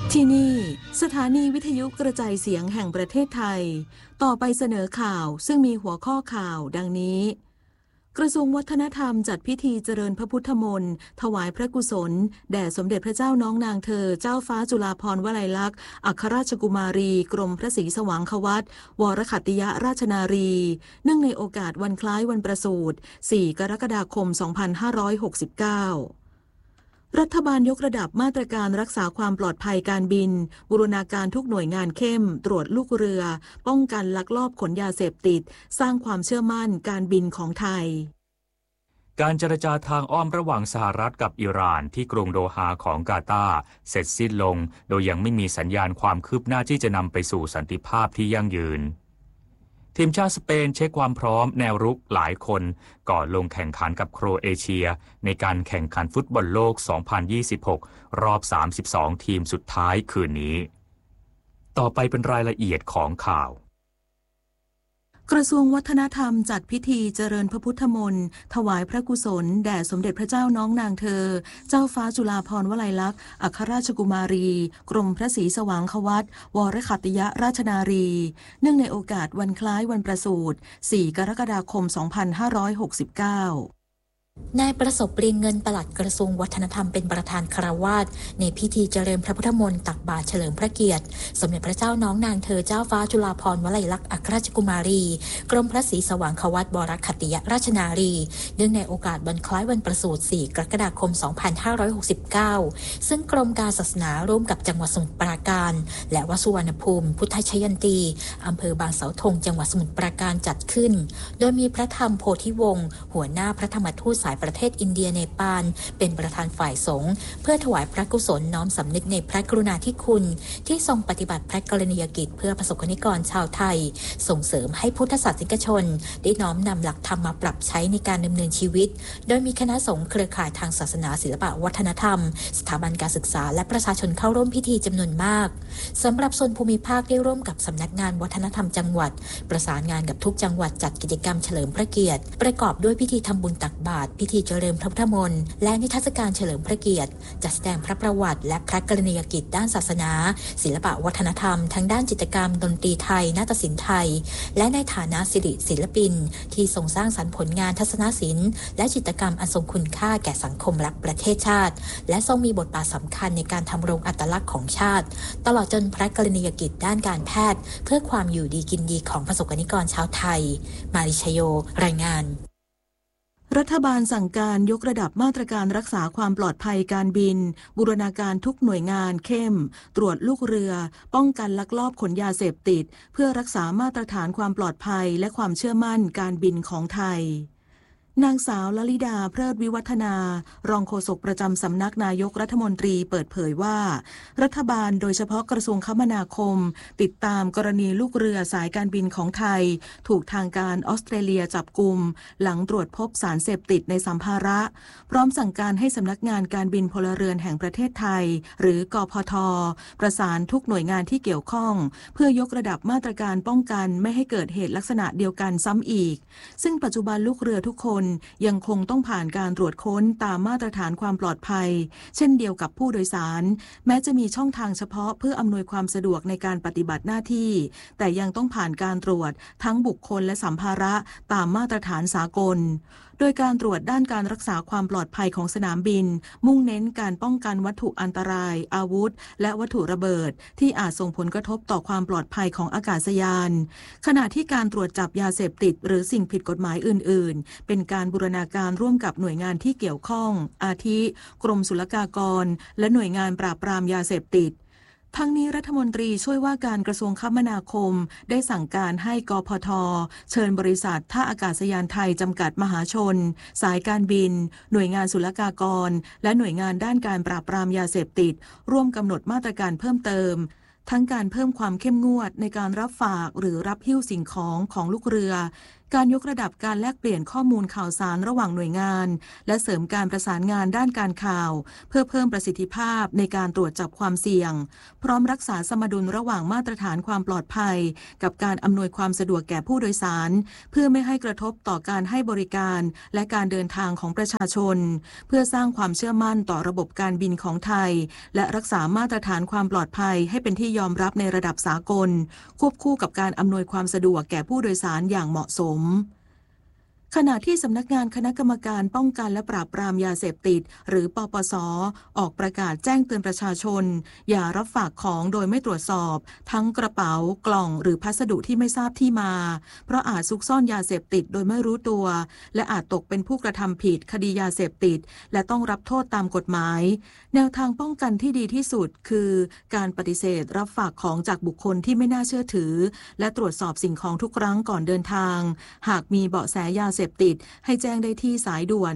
ที่นี่สถานีวิทยุกระจายเสียงแห่งประเทศไทยต่อไปเสนอข่าวซึ่งมีหัวข้อข่าวดังนี้กระทรวงวัฒนธรรมจัดพิธีเจริญพระพุทธมนต์ถวายพระกุศลแด่สมเด็จพระเจ้าน้องนางเธอเจ้าฟ้าจุฬาภรณ์วลัยลักษณ์อัครราชกุมารีกรมพระศรีสว่างควัตรวรขัตติยราชนารีเนื่องในโอกาสวันคล้ายวันประสูติ 4 กรกฎาคม 2569รัฐบาลยกระดับมาตรการรักษาความปลอดภัยการบินบูรณาการทุกหน่วยงานเข้มตรวจลูกเรือป้องกันลักลอบขนยาเสพติดสร้างความเชื่อมั่นการบินของไทยการเจรจาทางอ้อมระหว่างสหรัฐกับอิหร่านที่กรุงโดฮาของกาตาร์เสร็จสิ้นลงโดยยังไม่มีสัญญาณความคืบหน้าที่จะนำไปสู่สันติภาพที่ยั่งยืนทีมชาติสเปนเช็คความพร้อมแนวรุกหลายคนก่อนลงแข่งขันกับโครเอเชียในการแข่งขันฟุตบอลโลก 2026 รอบ 32 ทีมสุดท้ายคืนนี้ต่อไปเป็นรายละเอียดของข่าวกระทรวงวัฒนธรรมจัดพิธีเจริญพระพุทธมนต์ถวายพระกุศลแด่สมเด็จพระเจ้าน้องนางเธอเจ้าฟ้าจุฬาภรณ์วลัยลักษณ์อัครราชกุมารีกรมพระศรีสว่างควัตรวรขัตติยราชนารีเนื่องในโอกาสวันคล้ายวันประสูติ 4 กรกฎาคม 2569 นายประสบปรีเงินปลัดกระทรวงวัฒนธรรมเป็นประธานคารวาสในพิธีเจริญพระพุทธมนต์ตักบาตรเฉลิมพระเกียรติสมเด็จพระเจ้าน้องนางเธอเจ้าฟ้าจุฬาภรณ์วลัยลักษณ์อัครราชกุมารีกรมพระศรีสว่างควัตรวรขัตติยราชนารีเนื่องในโอกาสวันคล้ายวันประสูติ 4 กรกฎาคม 2569ซึ่งกรมการศาสนาร่วมกับจังหวัดสมุทรปราการและวัดสุวรรณภูมิพุทธชยันตีอำเภอบางเสาธงจังหวัดสมุทรปราการจัดขึ้นโดยมีพระธรรมโพธิวงศ์หัวหน้าพระธรรมทูตสายประเทศอินเดียเนปาลเป็นประธานฝ่ายสงฆ์เพื่อถวายพระกุศลน้อมสำนึกในพระกรุณาธิคุณที่ทรงปฏิบัติพระกรณียกิจเพื่อประสบกรณิกรชาวไทยส่งเสริมให้พุทธศาสนิกชนได้น้อมนำหลักธรรมมาปรับใช้ในการดำเนินชีวิตโดยมีคณะสงฆ์เครือข่ายทางศาสนาศิลปวัฒนธรรมสถาบันการศึกษาและประชาชนเข้าร่วมพิธีจำนวนมากสำหรับส่วนภูมิภาคได้ร่วมกับสำนักงานวัฒนธรรมจังหวัดประสานงานกับทุกจังหวัดจัดกิจกรรมเฉลิมพระเกียรติประกอบด้วยพิธีทำบุญตักบาตรพิธีเจริญพระพุทธมนต์และนิทรรศการเฉลิมพระเกียรติจัดแสดงพระประวัติและพระกรณียกิจด้านศาสนาศิลปวัฒนธรรมทั้งด้านจิตรกรรมดนตรีไทยนาฏศิลป์ไทยและในฐานะศิลปินที่ทรงสร้างสรรค์ผลงานทัศนศิลป์และจิตรกรรมอันทรงคุณค่าแก่สังคมและประเทศชาติและทรงมีบทบาทสำคัญในการทำรงอัตลักษณ์ของชาติตลอดจนพระกรณียกิจด้านการแพทย์เพื่อความอยู่ดีกินดีของประสบกรณิกรชาวไทยมาริชโยรายงานรัฐบาลสั่งการยกระดับมาตรการรักษาความปลอดภัยการบินบูรณาการทุกหน่วยงานเข้มตรวจลูกเรือป้องกันลักลอบขนยาเสพติดเพื่อรักษามาตรฐานความปลอดภัยและความเชื่อมั่นการบินของไทยนางสาวลลิดาเพลิดวิวัฒนารองโฆษกประจำสำนักนายกรัฐมนตรีเปิดเผยว่ารัฐบาลโดยเฉพาะกระทรวงคมนาคมติดตามกรณีลูกเรือสายการบินของไทยถูกทางการออสเตรเลียจับกุมหลังตรวจพบสารเสพติดในสัมภาระพร้อมสั่งการให้สำนักงานการบินพลเรือนแห่งประเทศไทยหรือกพท.ประสานทุกหน่วยงานที่เกี่ยวข้องเพื่อยกระดับมาตรการป้องกันไม่ให้เกิดเหตุลักษณะเดียวกันซ้ำอีกซึ่งปัจจุบันลูกเรือทุกคนยังคงต้องผ่านการตรวจค้นตามมาตรฐานความปลอดภัยเช่นเดียวกับผู้โดยสารแม้จะมีช่องทางเฉพาะเพื่ออำนวยความสะดวกในการปฏิบัติหน้าที่แต่ยังต้องผ่านการตรวจทั้งบุคคลและสัมภาระตามมาตรฐานสากลโดยการตรวจด้านการรักษาความปลอดภัยของสนามบินมุ่งเน้นการป้องกันวัตถุอันตรายอาวุธและวัตถุระเบิดที่อาจส่งผลกระทบต่อความปลอดภัยของอากาศยานขณะที่การตรวจจับยาเสพติดหรือสิ่งผิดกฎหมายอื่นๆเป็นการบูรณาการร่วมกับหน่วยงานที่เกี่ยวข้องอาทิกรมศุลกากรและหน่วยงานปราบปรามยาเสพติดทั้งนี้รัฐมนตรีช่วยว่าการกระทรวงคมนาคมได้สั่งการให้กพท.เชิญบริษัทท่าอากาศยานไทยจำกัดมหาชนสายการบินหน่วยงานศุลกากรและหน่วยงานด้านการปราบปรามยาเสพติดร่วมกำหนดมาตรการเพิ่มเติมทั้งการเพิ่มความเข้มงวดในการรับฝากหรือรับหิ้วสิ่งของลูกเรือการยกระดับการแลกเปลี่ยนข้อมูลข่าวสารระหว่างหน่วยงานและเสริมการประสานงานด้านการข่าวเพื่อเพิ่มประสิทธิภาพในการตรวจจับความเสี่ยงพร้อมรักษาสมดุลระหว่างมาตรฐานความปลอดภัยกับการอำนวยความสะดวกแก่ผู้โดยสารเพื่อไม่ให้กระทบต่อการให้บริการและการเดินทางของประชาชนเพื่อสร้างความเชื่อมั่นต่อระบบการบินของไทยและรักษามาตรฐานความปลอดภัยให้เป็นที่ยอมรับในระดับสากลควบคู่กับการอำนวยความสะดวกแก่ผู้โดยสารอย่างเหมาะสมขณะที่สำนักงานคณะกรรมการป้องกันและปราบปรามยาเสพติดหรือปปส.ออกประกาศแจ้งเตือนประชาชนอย่ารับฝากของโดยไม่ตรวจสอบทั้งกระเป๋ากล่องหรือพัสดุที่ไม่ทราบที่มาเพราะอาจซุกซ่อนยาเสพติดโดยไม่รู้ตัวและอาจตกเป็นผู้กระทำผิดคดียาเสพติดและต้องรับโทษตามกฎหมายแนวทางป้องกันที่ดีที่สุดคือการปฏิเสธรับฝากของจากบุคคลที่ไม่น่าเชื่อถือและตรวจสอบสิ่งของทุกครั้งก่อนเดินทางหากมีเบาะแสยาเสพติดให้แจ้งได้ที่สายด่วน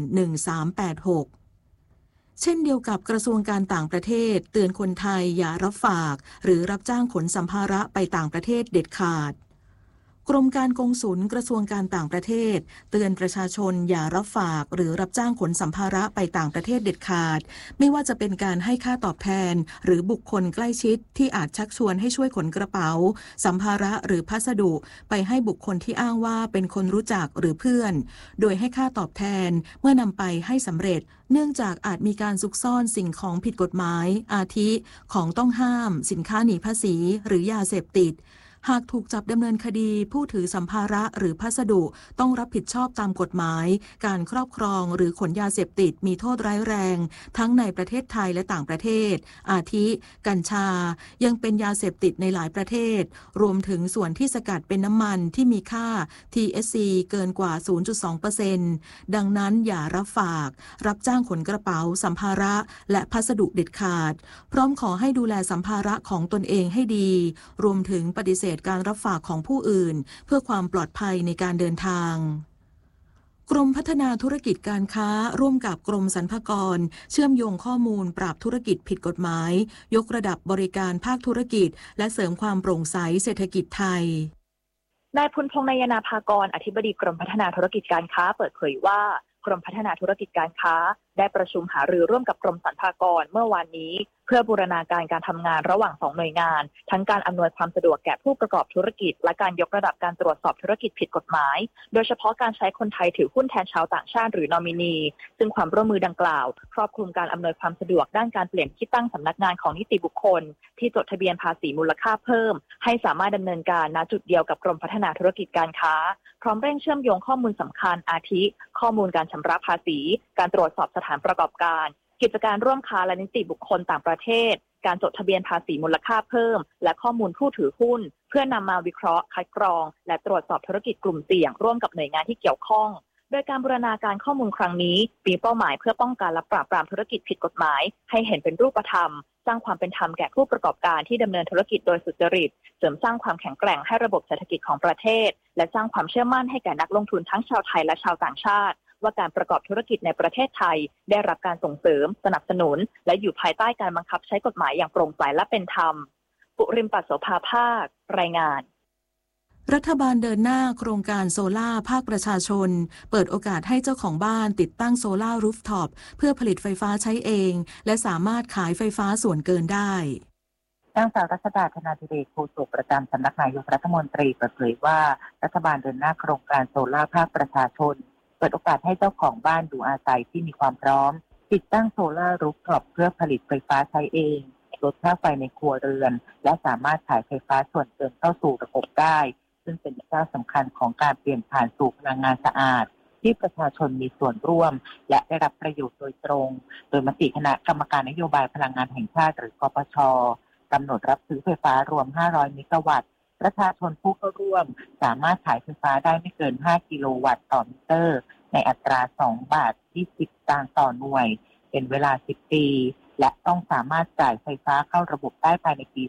1386เช่นเดียวกับกระทรวงการต่างประเทศเตือนคนไทยอย่ารับฝากหรือรับจ้างขนสัมภาระไปต่างประเทศเด็ดขาดกรมการกงสุลกระทรวงการต่างประเทศเตือนประชาชนอย่ารับฝากหรือรับจ้างขนสัมภาระไปต่างประเทศเด็ดขาดไม่ว่าจะเป็นการให้ค่าตอบแทนหรือบุคคลใกล้ชิดที่อาจชักชวนให้ช่วยขนกระเป๋าสัมภาระหรือพัสดุไปให้บุคคลที่อ้างว่าเป็นคนรู้จักหรือเพื่อนโดยให้ค่าตอบแทนเมื่อนำไปให้สำเร็จเนื่องจากอาจมีการซุกซ่อนสิ่งของผิดกฎหมายอาทิของต้องห้ามสินค้าหนีภาษีหรือยาเสพติดหากถูกจับดำเนินคดีผู้ถือสัมภาระหรือพัสดุต้องรับผิดชอบตามกฎหมายการครอบครองหรือขนยาเสพติดมีโทษร้ายแรงทั้งในประเทศไทยและต่างประเทศอาทิกัญชายังเป็นยาเสพติดในหลายประเทศรวมถึงส่วนที่สกัดเป็นน้ำมันที่มีค่า THC เกินกว่า 0.2% ดังนั้นอย่ารับฝากรับจ้างขนกระเป๋าสัมภาระและพัสดุเด็ดขาดพร้อมขอให้ดูแลสัมภาระของตนเองให้ดีรวมถึงปฏิเสธการรับฝากของผู้อื่นเพื่อความปลอดภัยในการเดินทางกรมพัฒนาธุรกิจการค้าร่วมกับกรมสรรพากรเชื่อมโยงข้อมูลปราบธุรกิจผิดกฎหมายยกระดับบริการภาคธุรกิจและเสริมความโปร่งใสเศรษฐกิจไทยนายพุนพงษ์นายนาภากรอธิบดีกรมพัฒนาธุรกิจการค้าเปิดเผยว่ากรมพัฒนาธุรกิจการค้าได้ประชุมหารือร่วมกับกรมสรรพากรเมื่อวานนี้เพื่อบูรณาการการทำงานระหว่าง2หน่วยงานทั้งการอำนวยความสะดวกแก่ผู้ประกอบธุรกิจและการยกระดับการตรวจสอบธุรกิจผิดกฎหมายโดยเฉพาะการใช้คนไทยถือหุ้นแทนชาวต่างชาติหรือนอมินีซึ่งความร่วมมือดังกล่าวครอบคลุมการอำนวยความสะดวกด้านการเปลี่ยนที่ตั้งสำนักงานของนิติบุคคลที่จดทะเบียนภาษีมูลค่าเพิ่มให้สามารถดำเนินการณจุดเดียวกับกรมพัฒนาธุรกิจการค้าพร้อมเร่งเชื่อมโยงข้อมูลสำคัญอาทิข้อมูลการชำระภาษีการตรวจสอบสถานประกอบการกิจการร่วมค้าและนิติบุคคลต่างประเทศการจดทะเบียนภาษีมูลค่าเพิ่มและข้อมูลผู้ถือหุ้นเพื่อนำมาวิเคราะห์คัดกรองและตรวจสอบธุรกิจกลุ่มเสี่ยงร่วมกับหน่วยงานที่เกี่ยวข้องโดยการบูรณาการข้อมูลครั้งนี้มีเป้าหมายเพื่อป้องกันและปราบปรามธุรกิจผิดกฎหมายให้เห็นเป็นรูปธรรมสร้างความเป็นธรรมแก่ผู้ประกอบการที่ดำเนินธุรกิจโดยสุจริตเสริมสร้างความแข็งแกร่งให้ระบบเศรษฐกิจของประเทศและสร้างความเชื่อมั่นให้แก่นักลงทุนทั้งชาวไทยและชาวต่างชาติว่าการประกอบธุรกิจในประเทศไทยได้รับการส่งเสริมสนับสนุนและอยู่ภายใต้การบังคับใช้กฎหมายอย่างโปร่งใสและเป็นธรรมปุริมปัสโสภาภาครายงานรัฐบาลเดินหน้าโครงการโซล่าภาคประชาชนเปิดโอกาสให้เจ้าของบ้านติดตั้งโซล่ารูฟท็อปเพื่อผลิตไฟฟ้าใช้เองและสามารถขายไฟฟ้าส่วนเกินได้นางสาวรัชดาธนาธิเบศรโฆษกประจำสำนักนายกรัฐมนตรีเปิดเผยว่ารัฐบาลเดินหน้าโครงการโซล่าภาคประชาชนเปิดโอกาสให้เจ้าของบ้านอยู่อาศัยที่มีความพร้อมติดตั้งโซล่ารูฟท็อปเพื่อผลิตไฟฟ้าใช้เองลดค่าไฟในครัวเรือนและสามารถขายไฟฟ้าส่วนเกินเข้าสู่ระบบได้ซึ่งเป็นก้าวสำคัญของการเปลี่ยนผ่านสู่พลังงานสะอาดที่ประชาชนมีส่วนร่วมและได้รับประโยชน์โดยตรงโดยมติคณะกรรมการนโยบายพลังงานแห่งชาติหรือกปช.กำหนดรับซื้อไฟฟ้ารวม500เมกะวัตต์ประชาชนผู้เข้าร่วมสามารถขายไฟฟ้าได้ไม่เกิน5กิโลวัตต์ต่อมิเตอร์ในอัตรา2 บาท20 สตางค์ต่อหน่วยเป็นเวลา10 ปีและต้องสามารถจ่ายไฟฟ้าเข้าระบบได้ภายในปี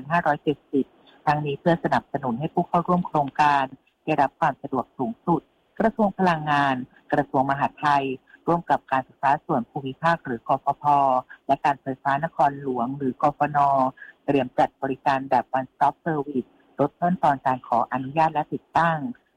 2570ทั้งนี้เพื่อสนับสนุนให้ผู้เข้าร่วมโครงการได้รับความสะดวกสูงสุดกระทรวงพลังงานกระทรวงมหาดไทยร่วมกับการไฟฟ้าส่วนภูมิภาคหรือกฟผ.และการไฟฟ้านครหลวงหรือกฟน.เตรียมจัดบริการแบบ One Stop Service ลดขั้นตอนการขออนุญาตและติดตั้ง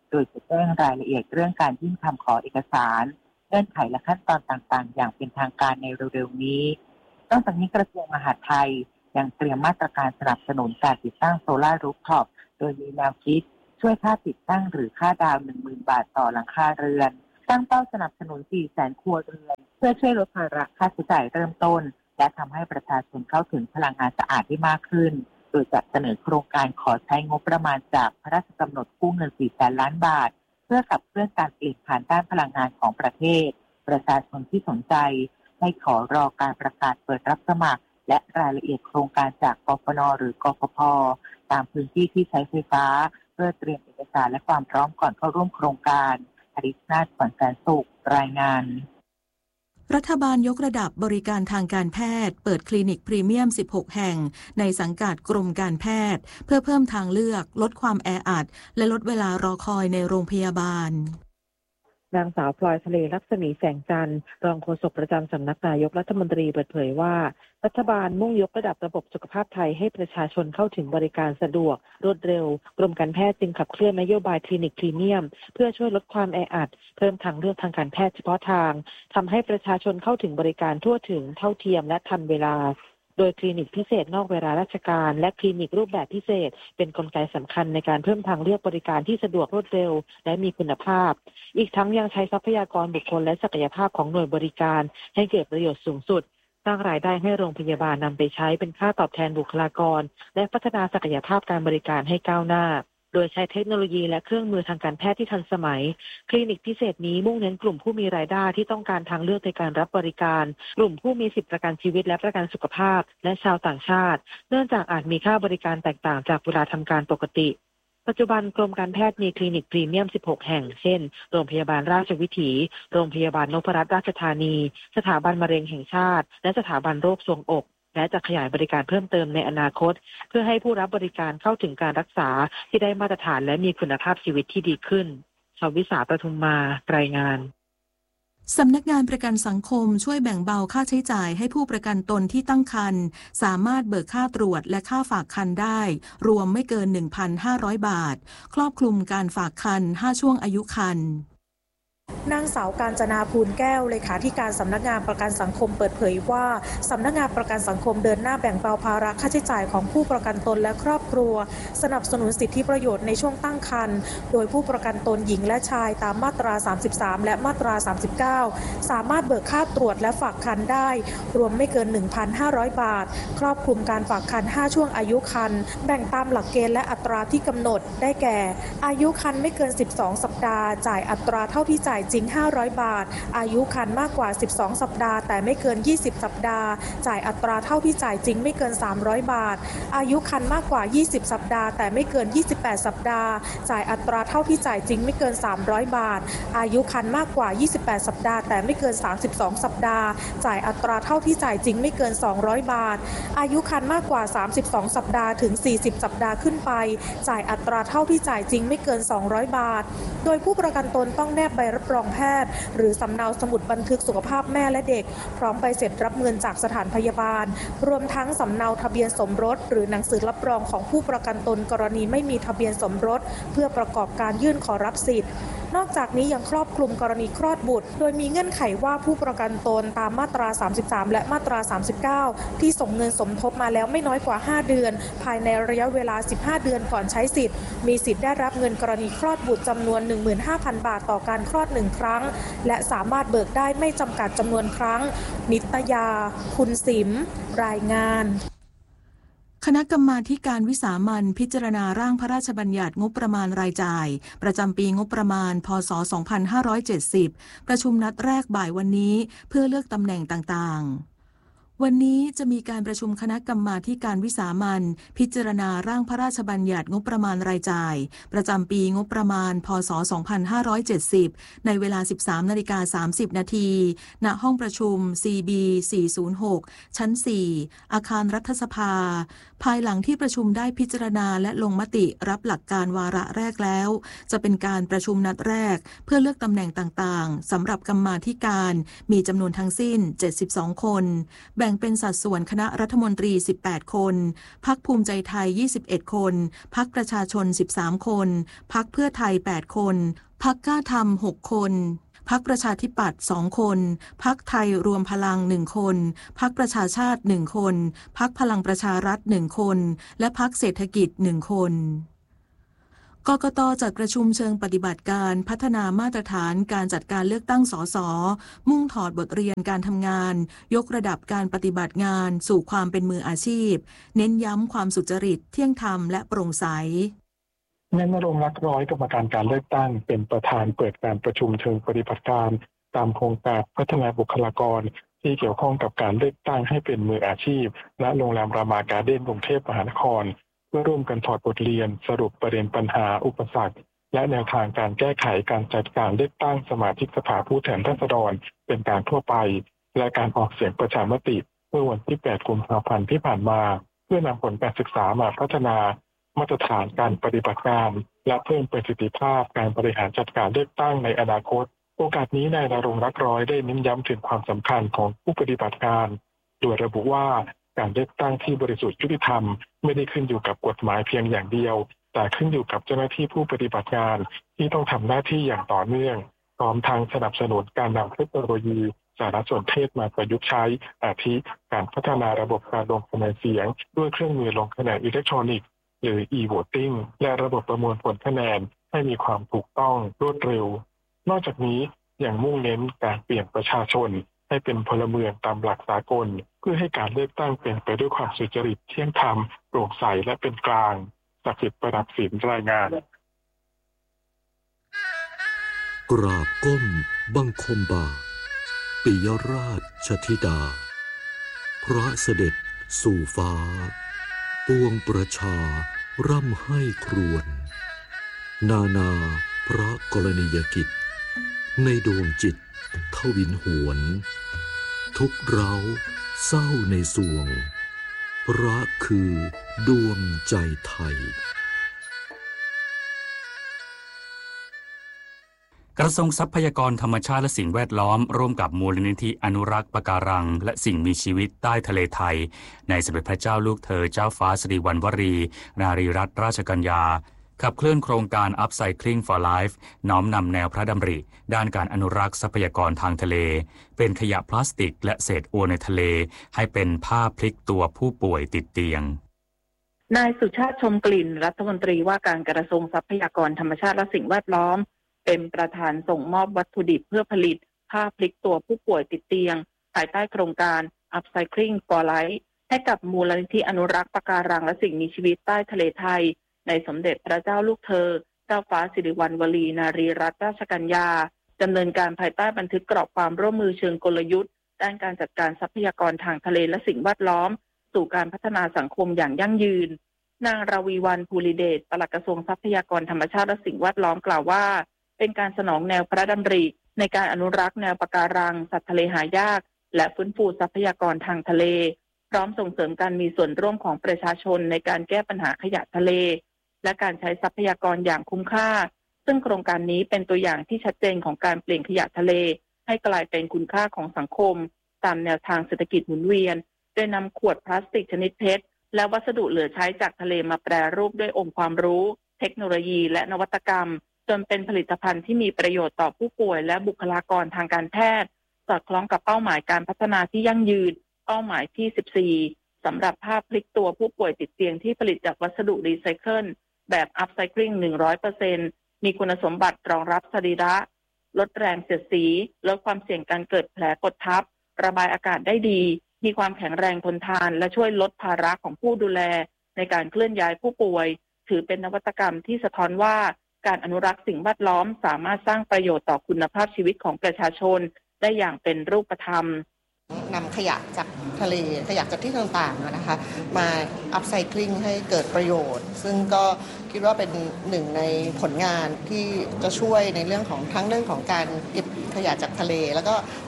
โดยจะแจ้งรายละเอียดเรื่องการยื่นคำขอเอกสารเงื่อนไขและขั้นตอนต่างๆอย่างเป็นทางการในเร็วๆนี้นอกจากนี้กระทรวงมหาดไทยยังเตรียมมาตรการสนับสนุนการติดตั้งโซลาร์รูฟท็อปโดยมีแนวคิดช่วยค่าติดตั้งหรือค่าดาว 10,000 บาทต่อหลังคาเรือนตั้งเป้าสนับสนุน 400,000 ครัวเรือนเพื่อช่วยลดภาระค่าใช้จ่ายเริ่มต้นและทำให้ประชาชนเข้าถึงพลังงานสะอาดได้มากขึ้นโดยจะเสนอโครงการขอใช้งบประมาณจากพระราชกำหนดกู้เงิน 400,000 ล้านบาทเพื่อขับเคลื่อนการเปลี่ยนผ่านด้านพลังงานของประเทศประชาชนที่สนใจให้ขอรอการประกาศเปิดรับสมัครและรายละเอียดโครงการจากกฟน.หรือกฟผ.ตามพื้นที่ที่ใช้ไฟฟ้าเพื่อเตรียมเอกสารและความพร้อมก่อนเข้าร่วมโครงการอริศนาถ ขวัญแสนสุขรายงานรัฐบาลยกระดับบริการทางการแพทย์เปิดคลินิกพรีเมียม 16 แห่งในสังกัดกรมการแพทย์เพื่อเพิ่มทางเลือกลดความแออัดและลดเวลารอคอยในโรงพยาบาลนางสาวพลอยทะเลลักษมีแสงจันทร์รองโฆษกประจำสำนักนายกรัฐมนตรีเปิดเผยว่ารัฐบาลมุ่งยกระดับระบบสุขภาพไทยให้ประชาชนเข้าถึงบริการสะดวกรวดเร็วกรมการแพทย์จึงขับเคลื่อนนโยบายคลินิกพรีเมียมเพื่อช่วยลดความแออัดเพิ่มทางเลือกทางการแพทย์เฉพาะทางทำให้ประชาชนเข้าถึงบริการทั่วถึงเท่าเทียมและทันเวลาโดยคลินิกพิเศษนอกเวลาราชการและคลินิกรูปแบบพิเศษเป็นกลไกสำคัญในการเพิ่มทางเลือกบริการที่สะดวกรวดเร็วและมีคุณภาพอีกทั้งยังใช้ทรัพยากรบุคคลและศักยภาพของหน่วยบริการให้เกิดประโยชน์สูงสุดสร้างรายได้ให้โรงพยาบาลนำไปใช้เป็นค่าตอบแทนบุคลากรและพัฒนาศักยภาพการบริการให้ก้าวหน้าโดยใช้เทคโนโลยีและเครื่องมือทางการแพทย์ที่ทันสมัยคลินิกพิเศษนี้มุ่งเน้นกลุ่มผู้มีรายได้ที่ต้องการทางเลือกในการรับบริการกลุ่มผู้มีสิทธิประกันชีวิตและประกันสุขภาพและชาวต่างชาติเนื่องจากอาจมีค่าบริการแตกต่างจากเวลาทำการปกติปัจจุบันกรมการแพทย์มีคลินิกพรีเมียม 16 แห่งเช่นโรงพยาบาลราชวิถีโรงพยาบาลนพรัตน์ราชธานีสถาบันมะเร็งแห่งชาติและสถาบันโรคทรวงอกและจะขยายบริการเพิ่มเติมในอนาคตเพื่อให้ผู้รับบริการเข้าถึงการรักษาที่ได้มาตรฐานและมีคุณภาพชีวิตที่ดีขึ้นชวิสาประทุมมารายงานสำนักงานประกันสังคมช่วยแบ่งเบาค่าใช้จ่ายให้ผู้ประกันตนที่ตั้งครรภ์สามารถเบิกค่าตรวจและค่าฝากครรภ์ได้รวมไม่เกิน 1,500 บาทครอบคลุมการฝากครรภ์5ช่วงอายุครรภ์นางสาวกาญจนาภูลแก้วเลขาธิการสำนักงานประกันสังคมเปิดเผยว่าสำนักงานประกันสังคมเดินหน้าแบ่งเบาภาระค่าใช้จ่ายของผู้ประกันตนและครอบครัวสนับสนุนสิทธิประโยชน์ในช่วงตั้งครรภ์โดยผู้ประกันตนหญิงและชายตามมาตรา 33 และมาตรา 39 สามารถเบิกค่าตรวจและฝากครรภ์ได้รวมไม่เกิน 1,500 บาทครอบคลุมการฝากครรภ์5ช่วงอายุครรภ์แบ่งตามหลักเกณฑ์และอัตราที่กำหนดได้แก่อายุครรภ์ไม่เกิน 12 สัปดาห์จ่ายอัตราเท่าที่จ่ายจริง500 บาทอายุครรภ์มากกว่า12สัปดาห์แต่ไม่เกิน20สัปดาห์จ่ายอัตราเท่าที่จ่ายจริงไม่เกิน300บาทอายุครรภ์มากกว่า20สัปดาห์แต่ไม่เกิน28สัปดาห์จ่ายอัตราเท่าที่จ่ายจริงไม่เกิน300บาทอายุครรภ์มากกว่า28สัปดาห์แต่ไม่เกิน32สัปดาห์จ่ายอัตราเท่าที่จ่ายจริงไม่เกิน200บาทอายุครรภ์มากกว่า32สัปดาห์ถึง40สัปดาห์ขึ้นไปจ่ายอัตราเท่าที่จ่ายจริงไม่เกิน200บาทโดยผู้ประกันตนต้องแนบใบรับรองแพทย์หรือสำเนาสมุดบันทึกสุขภาพแม่และเด็กพร้อมใบเสร็จรับเงินจากสถานพยาบาลรวมทั้งสำเนาทะเบียนสมรสหรือหนังสือรับรองของผู้ประกันตนกรณีไม่มีทะเบียนสมรสเพื่อประกอบการยื่นขอรับสิทธิ์นอกจากนี้ยังครอบคลุมกรณีคลอดบุตรโดยมีเงื่อนไขว่าผู้ประกันตนตามมาตรา 33 และมาตรา 39 ที่ส่งเงินสมทบมาแล้วไม่น้อยกว่า5เดือนภายในระยะเวลา15เดือนก่อนใช้สิทธิ์มีสิทธิ์ได้รับเงินกรณีคลอดบุตรจำนวน 15,000 บาทต่อการคลอด1ครั้งและสามารถเบิกได้ไม่จำกัดจำนวนครั้งนิตยาคุณสิมรายงานคณะกรรมาธิการวิสามัญพิจารณาร่างพระราชบัญญัติงบประมาณรายจ่ายประจำปีงบประมาณพ.ศ. 2570ประชุมนัดแรกบ่ายวันนี้เพื่อเลือกตำแหน่งต่างๆวันนี้จะมีการประชุมคณะกรรมาธิการวิสามัญพิจารณาร่างพระราชบัญญัติงบประมาณรายจ่ายประจำปีงบประมาณพ.ศ. 2570ในเวลา 13:30 น.ณห้องประชุม CB 406ชั้น 4อาคารรัฐสภาภายหลังที่ประชุมได้พิจารณาและลงมติรับหลักการวาระแรกแล้วจะเป็นการประชุมนัดแรกเพื่อเลือกตำแหน่งต่างๆสำหรับกรรมาธิการมีจำนวนทั้งสิ้น72คนแบ่งบ่งเป็นสัดส่วนคณะรัฐมนตรี18คนพรรคภูมิใจไทย21คนพรรคประชาชน13คนพรรคเพื่อไทย8คนพรรคกล้าทำ6คนพรรคประชาธิปัตย์2คนพรรคไทยรวมพลัง1คนพรรคประชาชาติ1คนพรรคพลังประชารัฐ1คนและพรรคเศรษฐกิจ1คนกกต.จัดประชุมเชิงปฏิบัติการพัฒนามาตรฐานการจัดการเลือกตั้งสส.มุ่งถอดบทเรียนการทำงานยกระดับการปฏิบัติงานสู่ความเป็นมืออาชีพเน้นย้ำความสุจริตเที่ยงธรรมและโปร่งใสนายณรงค์ ลักษณ์ร้อยกรรมการการเลือกตั้งเป็นประธานเปิดการประชุมเชิงปฏิบัติการตามโครงการพัฒนาบุคลากรที่เกี่ยวข้องกับการเลือกตั้งให้เป็นมืออาชีพณโรงแรมรามาการ์เด้นกรุงเทพมหานครเพื่อร่วมกันถอดบทเรียนสรุปประเด็นปัญหาอุปสรรคและแนวทางการแก้ไขการจัดการเลือกตั้งสมาชิกสภาผู้แทนราษฎรเป็นการทั่วไปและการออกเสียงประชามติเมื่อวันที่8 กุมภาพันธ์ที่ผ่านมาเพื่อนำผลการศึกษามาพัฒนามาตรฐานการปฏิบัติงานและเพิ่มประสิทธิภาพการบริหารจัดการเลือกตั้งในอนาคตโอกาสนี้นายณรงค์ ลักษณ์ร้อยได้เน้นย้ำถึงความสำคัญของผู้ปฏิบัติงานโดยระบุว่าการเลือกตั้งที่บริสุทธิ์ยุติธรรมไม่ได้ขึ้นอยู่กับกฎหมายเพียงอย่างเดียวแต่ขึ้นอยู่กับเจ้าหน้าที่ผู้ปฏิบัติงานที่ต้องทำหน้าที่อย่างต่อเนื่องพร้อมทั้งสนับสนุนการนำเทคโนโลยีสารสนเทศมาประยุกต์ใช้อาทิการพัฒนาระบบการลงคะแนนเสียงด้วยเครื่องมือลงคะแนนอิเล็กทรอนิกส์หรือ e-voting และระบบประมวลผลคะแนนให้มีความถูกต้องรวดเร็วนอกจากนี้ยังมุ่งเน้นการเปลี่ยนประชาชนให้เป็นพลเมืองตามหลักสากลเพื่อให้การเลือกตั้งเป็นไปด้วยความสุจริตเที่ยงธรรมโปร่งใสและเป็นกลางศักดิ์สิทธิ์ประดับศิลป์รายงานกราบก้มบังคมบาทปิยราชธิดาพระเสด็จสู่ฟ้าปวงประชาร่ำให้ครวญนานาพระกรณียกิจในดวงจิตทวินหวนทุกเร้าเศร้าในสวงพระคือดวงใจไทยกระทรวงทรัพยากรธรรมชาติและสิ่งแวดล้อมร่วมกับมูลนิธิอนุรักษ์ปะการังและสิ่งมีชีวิตใต้ทะเลไทยในสมเด็จพระเจ้าลูกเธอเจ้าฟ้าสิริวัณวรีนารีรัตนราชกัญญาขับเคลื่อนโครงการ Upcycling for Life น้อมนำแนวพระดำริด้านการอนุรักษ์ทรัพยากรทางทะเลเป็นขยะพลาสติกและเศษอวนในทะเลให้เป็นผ้าพลิกตัวผู้ป่วยติดเตียงนายสุชาติชมกลิ่นรัฐมนตรีว่าการกระทรวงทรัพยากรธรรมชาติและสิ่งแวดล้อมเป็นประธานส่งมอบวัตถุดิบเพื่อผลิตผ้าพลิกตัวผู้ป่วยติดเตียงภายใต้โครงการ Upcycling for Life ให้กับมูลนิธิอนุรักษ์ปะการังและสิ่งมีชีวิตใต้ทะเลไทยในสมเด็จพระเจ้าลูกเธอเจ้าฟ้าสิริวัณวรีนารีรัตนราชกัญญาดำเนินการภายใต้บันทึกกรอบความร่วมมือเชิงกลยุทธ์ด้านการจัดการทรัพยากรทางทะเลและสิ่งแวดล้อมสู่การพัฒนาสังคมอย่างยั่งยืนนางราวีวรรณ ภูริเดชปลัดกระทรวงทรัพยากรธรรมชาติและสิ่งแวดล้อมกล่าวว่าเป็นการสนองแนวพระดำริในการอนุรักษ์แนวปะการังสัตว์ทะเลหายากและฟื้นฟูทรัพยากรทางทะเลพร้อมส่งเสริมการมีส่วนร่วมของประชาชนในการแก้ปัญหาขยะทะเลและการใช้ทรัพยากรอย่างคุ้มค่าซึ่งโครงการนี้เป็นตัวอย่างที่ชัดเจนของการเปลี่ยนขยะทะเลให้กลายเป็นคุณค่าของสังคมตามแนวทางเศรษฐกิจหมุนเวียนโดยนำขวดพลาสติกชนิดเพชรและวัสดุเหลือใช้จากทะเลมาแปรรูปด้วยองค์ความรู้เทคโนโลยีและนวัตกรรมจนเป็นผลิตภัณฑ์ที่มีประโยชน์ต่อผู้ป่วยและบุคลากรทางการแพทย์สอดคล้องกับเป้าหมายการพัฒนาที่ยั่งยืนเป้าหมายที่14สำหรับผ้าพลิกตัวผู้ป่วยติดเตียงที่ผลิตจากวัสดุรีไซเคิลแบบ Upcycling 100% มีคุณสมบัติรองรับสรีระลดแรงเสียดสีลดความเสี่ยงการเกิดแผลกดทับระบายอากาศได้ดีมีความแข็งแรงทนทานและช่วยลดภาระของผู้ดูแลในการเคลื่อนย้ายผู้ป่วยถือเป็นนวัตกรรมที่สะท้อนว่าการอนุรักษ์สิ่งแวดล้อมสามารถสร้างประโยชน์ต่อคุณภาพชีวิตของประชาชนได้อย่างเป็นรูปธรรมนำขยะจากทะเลขยะจากที่ต่างๆนะคะมาอัพไซคลิงให้เกิดประโยชน์ซึ่งก็คิดว่าเป็นหนึ่งในผลงานที่จะช่วยในเรื่องของทั้งเรื่องของการเก็บขยะจากทะเลแล้วก็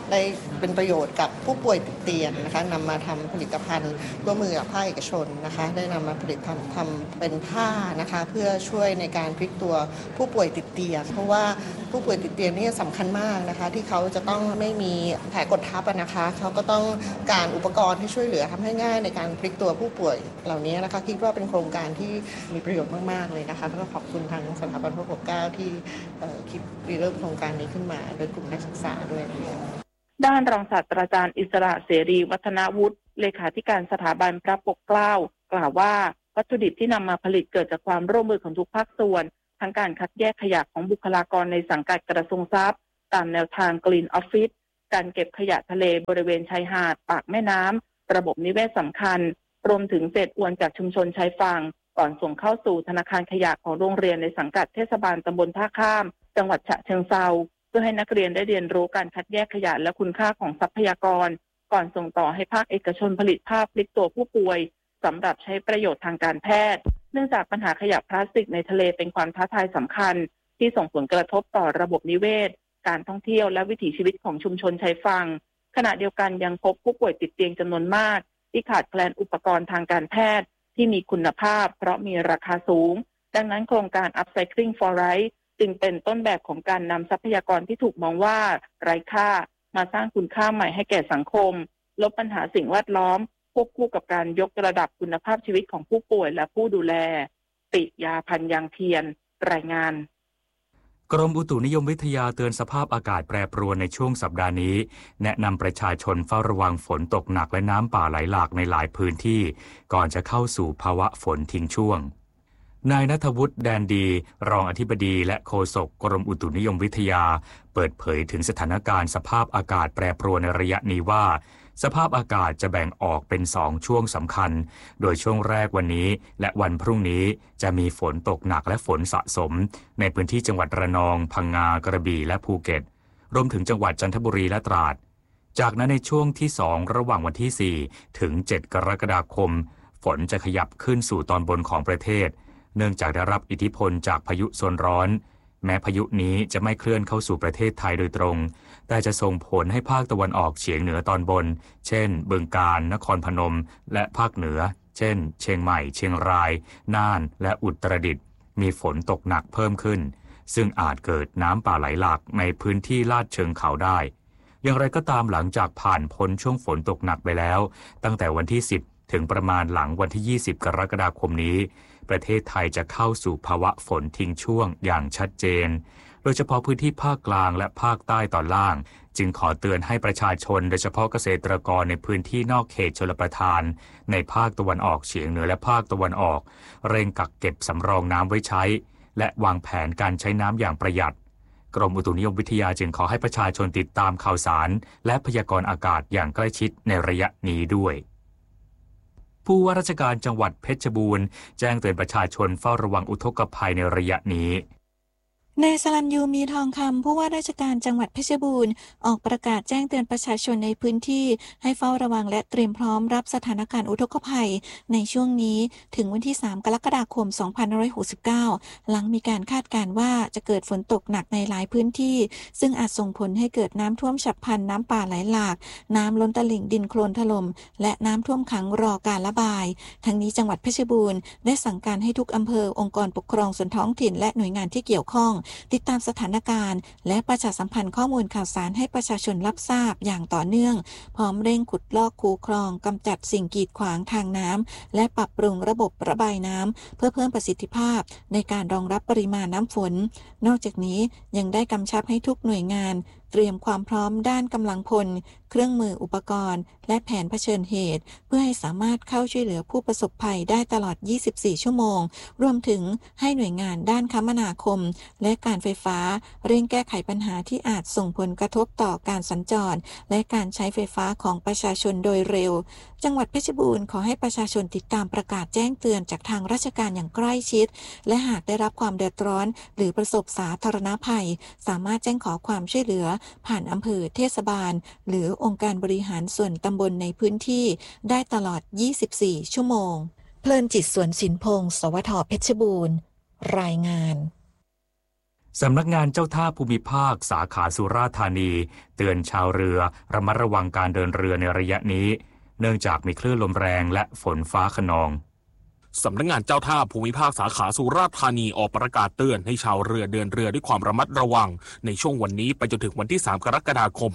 ได้เป็นประโยชน์กับผู้ป่วยติดเตียงนะคะนำมาทำผลิตภัณฑ์ร่วมมือกับภาคเอกชนนะคะได้นำมาผลิตทำเป็นผ้านะคะเพื่อช่วยในการพลิกตัวผู้ป่วยติดเตียงเพราะว่าผู้ป่วยติดเตียงนี่สำคัญมากนะคะที่เขาจะต้องไม่มีแผลกดทับนะคะเขาก็ต้องการอุปกรณ์ที่ช่วยเหลือทำให้ง่ายในการพลิกตัวผู้ป่วยเหล่านี้นะคะคิดว่าเป็นโครงการที่มีประโยชน์มากๆเลยนะคะแล้วก็ขอบคุณทางสถาบันพระปกเกล้าที่คิดเริ่มโครงการนี้ขึ้นมาโดยกลุ่มนักศึกษาด้วยด้านรองศาสตราจารย์อิสระเสรีวัฒนวุฒิเลขาธิการสถาบันพระปกเกล้ากล่าวว่าวัตถุดิบที่นำมาผลิตเกิดจากความร่วมมือของทุกภาคส่วนทั้งการคัดแยกขยะของบุคลากรในสังกัดกระทรวงทรัพย์ตามแนวทาง Green Office การเก็บขยะทะเลบริเวณชายหาดปากแม่น้ำระบบนิเวศสำคัญรวมถึงเศษอวนจากชุมชนชายฝั่งก่อนส่งเข้าสู่ธนาคารขยะของโรงเรียนในสังกัดเทศบาลตำบลท่าข้ามจังหวัดฉะเชิงเทราเพื่อให้นักเรียนได้เรียนรู้การคัดแยกขยะและคุณค่าของทรัพยากรก่อนส่งต่อให้ภาคเอกชนผลิตภาพพลิกตัวผู้ป่วยสำหรับใช้ประโยชน์ทางการแพทย์เนื่องจากปัญหาขยะพลาสติกในทะเลเป็นความท้าทายสำคัญที่ส่งผลกระทบต่อระบบนิเวศการท่องเที่ยวและวิถีชีวิตของชุมชนชายฝั่งขณะเดียวกันยังพบผู้ป่วยติดเตียงจำนวนมากที่ขาดแคลนอุปกรณ์ทางการแพทย์ที่มีคุณภาพเพราะมีราคาสูงดังนั้นโครงการ Upcycling for Right จึงเป็นต้นแบบของการนำทรัพยากรที่ถูกมองว่าไร้ค่ามาสร้างคุณค่าใหม่ให้แก่สังคมลดปัญหาสิ่งแวดล้อมควบคู่กับการยกระดับคุณภาพชีวิตของผู้ป่วยและผู้ดูแลปิยาพันธ์ยางเทียนรายงานกรมอุตุนิยมวิทยาเตือนสภาพอากาศแปรปรวนในช่วงสัปดาห์นี้แนะนำประชาชนเฝ้าระวังฝนตกหนักและน้ำป่าไหลหลากในหลายพื้นที่ก่อนจะเข้าสู่ภาวะฝนทิ้งช่วงนายณัฐวุฒิแดนดีรองอธิบดีและโฆษกกรมอุตุนิยมวิทยาเปิดเผยถึงสถานการณ์สภาพอากาศแปรปรวนในระยะนี้ว่าสภาพอากาศจะแบ่งออกเป็น2ช่วงสำคัญโดยช่วงแรกวันนี้และวันพรุ่งนี้จะมีฝนตกหนักและฝนสะสมในพื้นที่จังหวัดระนองพังงากระบี่และภูเก็ตรวมถึงจังหวัดจันทบุรีและตราดจากนั้นในช่วงที่2ระหว่างวันที่4ถึง7กรกฎาคมฝนจะขยับขึ้นสู่ตอนบนของประเทศเนื่องจากได้รับอิทธิพลจากพายุโซนร้อนแม้พายุนี้จะไม่เคลื่อนเข้าสู่ประเทศไทยโดยตรงแต่จะส่งผลให้ภาคตะวันออกเฉียงเหนือตอนบนเช่นบึงกาฬนครพนมและภาคเหนือเช่นเชียงใหม่เชียงรายน่านและอุตรดิตถ์มีฝนตกหนักเพิ่มขึ้นซึ่งอาจเกิดน้ำป่าไหลหลากในพื้นที่ลาดเชิงเขาได้อย่างไรก็ตามหลังจากผ่านพ้นช่วงฝนตกหนักไปแล้วตั้งแต่วันที่10ถึงประมาณหลังวันที่20กรกฎาคมนี้ประเทศไทยจะเข้าสู่ภาวะฝนทิ้งช่วงอย่างชัดเจนโดยเฉพาะพื้นที่ภาคกลางและภาคใต้ตอนล่างจึงขอเตือนให้ประชาชนโดยเฉพาะเกษตรกรในพื้นที่นอกเขตชลประทานในภาคตะวันออกเฉียงเหนือและภาคตะวันออกเร่งกักเก็บสำรองน้ำไว้ใช้และวางแผนการใช้น้ำอย่างประหยัดกรมอุตุนิยมวิทยาจึงขอให้ประชาชนติดตามข่าวสารและพยากรณ์อากาศอย่างใกล้ชิดในระยะนี้ด้วยผู้ว่าราชการจังหวัดเพชรบูรณ์แจ้งเตือนประชาชนเฝ้าระวังอุทกภัยในระยะนี้นายสลันยูมีทองคำผู้ว่าราชการจังหวัดเพชรบูรณ์ออกประกาศแจ้งเตือนประชาชนในพื้นที่ให้เฝ้าระวังและเตรียมพร้อมรับสถานการณ์อุทกภัยในช่วงนี้ถึงวันที่3กรกฎาคม2569หลังมีการคาดการณ์ว่าจะเกิดฝนตกหนักในหลายพื้นที่ซึ่งอาจส่งผลให้เกิดน้ำท่วมฉับพลันน้ำป่าไหลหลากน้ำล้นตลิ่งดินโคลนถล่มและน้ำท่วมขังรอการระบายทั้งนี้จังหวัดเพชรบูรณ์ได้สั่งการให้ทุกอำเภอองค์กรปกครองส่วนท้องถิ่นและหน่วยงานที่เกี่ยวข้องติดตามสถานการณ์และประชาสัมพันธ์ข้อมูลข่าวสารให้ประชาชนรับทราบอย่างต่อเนื่องพร้อมเร่งขุดลอกคูคลองกำจัดสิ่งกีดขวางทางน้ำและปรับปรุงระบบระบายน้ำเพื่อเพิ่มประสิทธิภาพในการรองรับปริมาณน้ำฝนนอกจากนี้ยังได้กำชับให้ทุกหน่วยงานเตรียมความพร้อมด้านกำลังพลเครื่องมืออุปกรณ์และแผนเผชิญเหตุเพื่อให้สามารถเข้าช่วยเหลือผู้ประสบภัยได้ตลอด24ชั่วโมงรวมถึงให้หน่วยงานด้านคมนาคมและการไฟฟ้าเร่งแก้ไขปัญหาที่อาจส่งผลกระทบต่อการสัญจรและการใช้ไฟฟ้าของประชาชนโดยเร็วจังหวัดเพชรบูรณ์ขอให้ประชาชนติดตามประกาศแจ้งเตือนจากทางราชการอย่างใกล้ชิดและหากได้รับความเดือดร้อนหรือประสบสาธารณภัยสามารถแจ้งขอความช่วยเหลือผ่านอำเภอเทศบาลหรือองค์การบริหารส่วนตำบลในพื้นที่ได้ตลอด24ชั่วโมงเพลินจิตสวนสินพงศ์สวท.เพชรบูรณ์รายงานสำนักงานเจ้าท่าภูมิภาคสาขาสุราษฎร์ธานีเตือนชาวเรือระมัดระวังการเดินเรือในระยะนี้เนื่องจากมีคลื่นลมแรงและฝนฟ้าคะนองสำนักงานเจ้าท่าภูมิภาคสาขาสุราษฎร์ธานีออกประกาศเตือนให้ชาวเรือเดินเรือด้วยความระมัดระวังในช่วงวันนี้ไปจนถึงวันที่3กรกฎาคม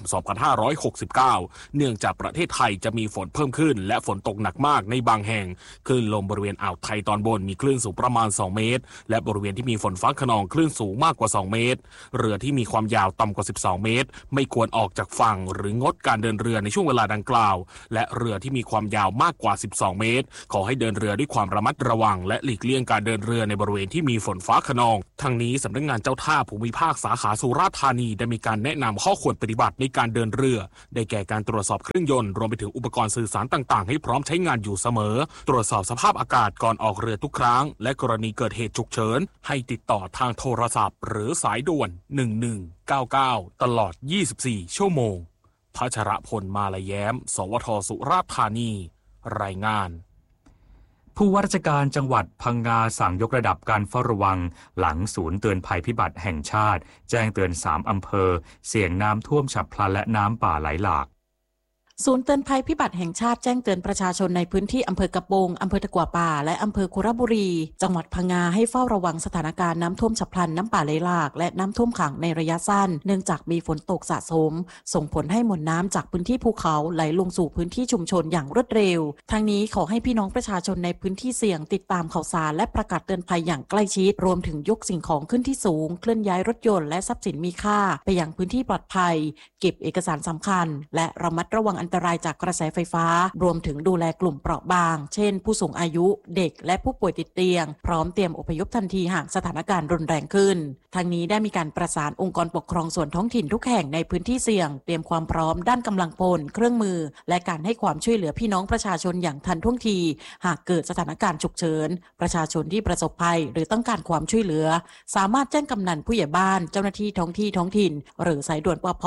2569เนื่องจากประเทศไทยจะมีฝนเพิ่มขึ้นและฝนตกหนักมากในบางแห่งคลื่นลมบริเวณอ่าวไทยตอนบนมีคลื่นสูงประมาณ2เมตรและบริเวณที่มีฝนฟ้าคะนองคลื่นสูงมากกว่า2เมตรเรือที่มีความยาวต่ำกว่า12เมตรไม่ควรออกจากฝั่งหรืองดการเดินเรือในช่วงเวลาดังกล่าวและเรือที่มีความยาวมากกว่า12เมตรขอให้เดินเรือด้วยความระมัดระวังและหลีกเลี่ยงการเดินเรือในบริเวณที่มีฝนฟ้าคะนองทั้งนี้สำนักงานเจ้าท่าภูมิภาคสาขาสุราษฎร์ธานีได้มีการแนะนำข้อควรปฏิบัติในการเดินเรือได้แก่การตรวจสอบเครื่องยนต์รวมไปถึงอุปกรณ์สื่อสารต่างๆให้พร้อมใช้งานอยู่เสมอตรวจสอบสภาพอากาศก่อนออกเรือทุกครั้งและกรณีเกิดเหตุฉุกเฉินให้ติดต่อทางโทรศัพท์หรือสายด่วน1199ตลอด24ชั่วโมงพัชรพลมาลาแย้มสวทสุราษฎร์ธานีรายงานผู้ว่าราชการจังหวัดพังงาสั่งยกระดับการเฝ้าระวังหลังศูนย์เตือนภัยพิบัติแห่งชาติแจ้งเตือน3อำเภอเสี่ยงน้ำท่วมฉับพลันและน้ำป่าไหลหลากศูนย์เตือนภัยพิบัติแห่งชาติแจ้งเตือนประชาชนในพื้นที่อำเภอกระโปงอำเภอตะกั่วป่าและอำเภอคุระบุรีจังหวัดพังงาให้เฝ้าระวังสถานการณ์น้ำท่วมฉับพลันน้ำป่าไหลหลากและน้ำท่วมขังในระยะสั้นเนื่องจากมีฝนตกสะสมส่งผลให้มวลน้ำจากพื้นที่ภูเขาไหลลงสู่พื้นที่ชุมชนอย่างรวดเร็วทั้งนี้ขอให้พี่น้องประชาชนในพื้นที่เสี่ยงติดตามข่าวสารและประกาศเตือนภัยอย่างใกล้ชิดรวมถึงยกสิ่งของขึ้นที่สูงเคลื่อนย้ายรถยนต์และทรัพย์สินมีค่าไปยังพื้นที่ปลอดภัยเก็บเอกสารสำคัญและระมัดระวังอันตรายจากกระแสไฟฟ้ารวมถึงดูแลกลุ่มเปราะบางเช่นผู้สูงอายุเด็กและผู้ป่วยติดเตียงพร้อมเตรียมอพยพทันทีหากสถานการณ์รุนแรงขึ้นทางนี้ได้มีการประสานองค์กรปกครองส่วนท้องถิ่นทุกแห่งในพื้นที่เสี่ยงเตรียมความพร้อมด้านกำลังพลเครื่องมือและการให้ความช่วยเหลือพี่น้องประชาชนอย่างทันท่วงทีหากเกิดสถานการณ์ฉุกเฉินประชาชนที่ประสบภัยหรือต้องการความช่วยเหลือสามารถแจ้งกำนันผู้ใหญ่บ้านเจ้าหน้าที่ท้องถิ่นหรือสายด่วนปภ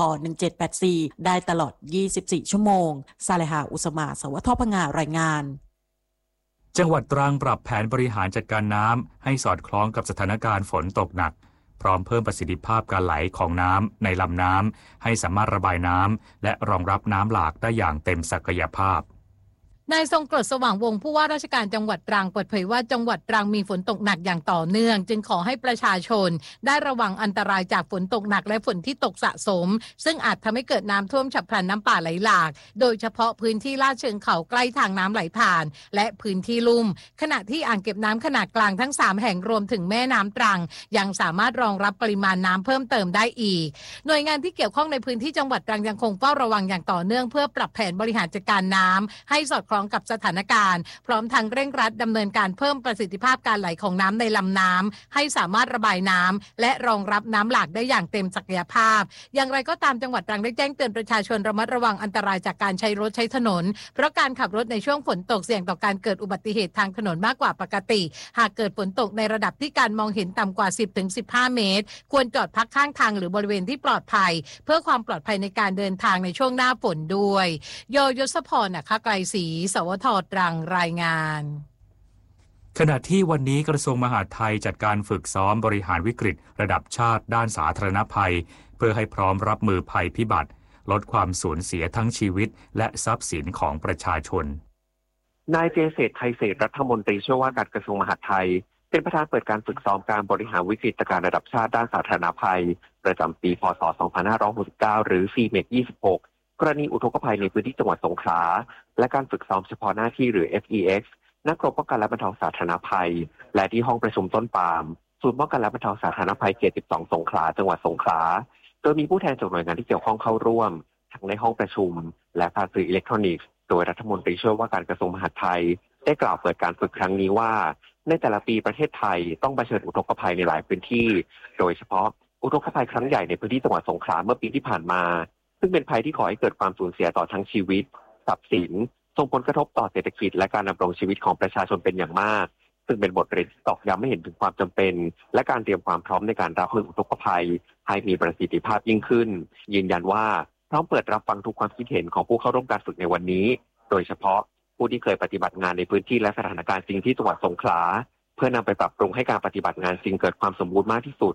1784ได้ตลอด24ชั่วโมงซาเลหาอุสมาสวทพังงารายงานจังหวัดตรังปรับแผนบริหารจัดการน้ำให้สอดคล้องกับสถานการณ์ฝนตกหนักพร้อมเพิ่มประสิทธิภาพการไหลของน้ำในลำน้ำให้สามารถระบายน้ำและรองรับน้ำหลากได้อย่างเต็มศักยภาพนายทรงกรดสว่างวงศ์ผู้ว่าราชการจังหวัดตรังเปิดเผยว่าจังหวัดตรังมีฝนตกหนักอย่างต่อเนื่องจึงขอให้ประชาชนได้ระวังอันตรายจากฝนตกหนักและฝนที่ตกสะสมซึ่งอาจทำให้เกิดน้ำท่วมฉับพลันน้ำป่าไหลหลากโดยเฉพาะพื้นที่ลาดเชิงเขาใกล้ทางน้ำไหลผ่านและพื้นที่ลุ่มขณะที่อ่างเก็บน้ำขนาดกลางทั้ง3แห่งรวมถึงแม่น้ำตรังยังสามารถรองรับปริมาณน้ำเพิ่มเติมได้อีกหน่วยงานที่เกี่ยวข้องในพื้นที่จังหวัดตรังยังคงเฝ้าระวังอย่างต่อเนื่องเพื่อปรับแผนบริหารจัดการน้ำให้สอดคล้องกับสถานการณ์พร้อมทั้งเร่งรัดดำเนินการเพิ่มประสิทธิภาพการไหลของน้ำในลำน้ำให้สามารถระบายน้ำและรองรับน้ำหลากได้อย่างเต็มศักยภาพอย่างไรก็ตามจังหวัดตรังได้แจ้งเตือนประชาชนระมัดระวังอันตรายจากการใช้รถใช้ถนนเพราะการขับรถในช่วงฝนตกเสี่ยงต่อการเกิดอุบัติเหตุทางถนนมากกว่าปกติหากเกิดฝนตกในระดับที่การมองเห็นต่ำกว่า 10-15 เมตรควรจอดพักข้างทางหรือบริเวณที่ปลอดภัยเพื่อความปลอดภัยในการเดินทางในช่วงหน้าฝนด้วยโยยศพรนะคะไกรศรีสวทตรังรายงานขณะที่วันนี้กระทรวงมหาดไทยจัดการฝึกซ้อมบริหารวิกฤตระดับชาติด้านสาธารณภัยเพื่อให้พร้อมรับมือภัยพิบัติลดความสูญเสียทั้งชีวิตและทรัพย์สินของประชาชนนายเจเศรษฐ์ไทยเศรษฐ์รัฐมนตรีช่วยว่าการกระทรวงมหาดไทยเป็นประธานเปิดการฝึกซ้อมการบริหารวิกฤตการณ์ระดับชาติด้านสาธารณภัยประจำปีพ.ศ. 2569หรือ CMET 26กรณีอุทกภัยในพื้นที่จังหวัดสงขลาและการฝึกซ้อมเฉพาะหน้าที่หรือ FEX ณ กรมป้องกันและบรรเทาสาธารณภัยและที่ห้องประชุมต้นปาล์มศูนย์ป้องกันและบรรเทาสาธารณภัยเขต 12 สงขลาจังหวัดสงขลาโดยมีผู้แทนจากหน่วยงานที่เกี่ยวข้องเข้าร่วมทั้งในห้องประชุมและผ่านสื่ออิเล็กทรอนิกส์โดยรัฐมนตรีช่วยว่าการกระทรวงมหาดไทยได้กล่าวเปิดการฝึกครั้งนี้ว่าในแต่ละปีประเทศไทยต้องเผชิญอุทกภัยในหลายพื้นที่โดยเฉพาะอุทกภัยครั้งใหญ่ในพื้นที่จังหวัดสงขลาเมื่อปีที่ผ่านมาซึ่งเป็นภัยที่ก่อให้เกิดความสูญเสียต่อทั้งชีวิตทรัพย์สินส่งผลกระทบต่อเศรษฐกิจและการดำรงชีวิตของประชาชนเป็นอย่างมากซึ่งเป็นบทเรียนที่ตอกย้ำให้เห็นถึงความจำเป็นและการเตรียมความพร้อมในการรับมืออุทกภัยให้มีประสิทธิภาพยิ่งขึ้นยืนยันว่าพร้อมเปิดรับฟังทุกความคิดเห็นของผู้เข้าร่วมการฝึกในวันนี้โดยเฉพาะผู้ที่เคยปฏิบัติงานในพื้นที่และสถานการณ์จริงที่จังหวัดสงขลาเพื่อนำไปปรับปรุงให้การปฏิบัติงานจริงเกิดความสมบูรณ์มากที่สุด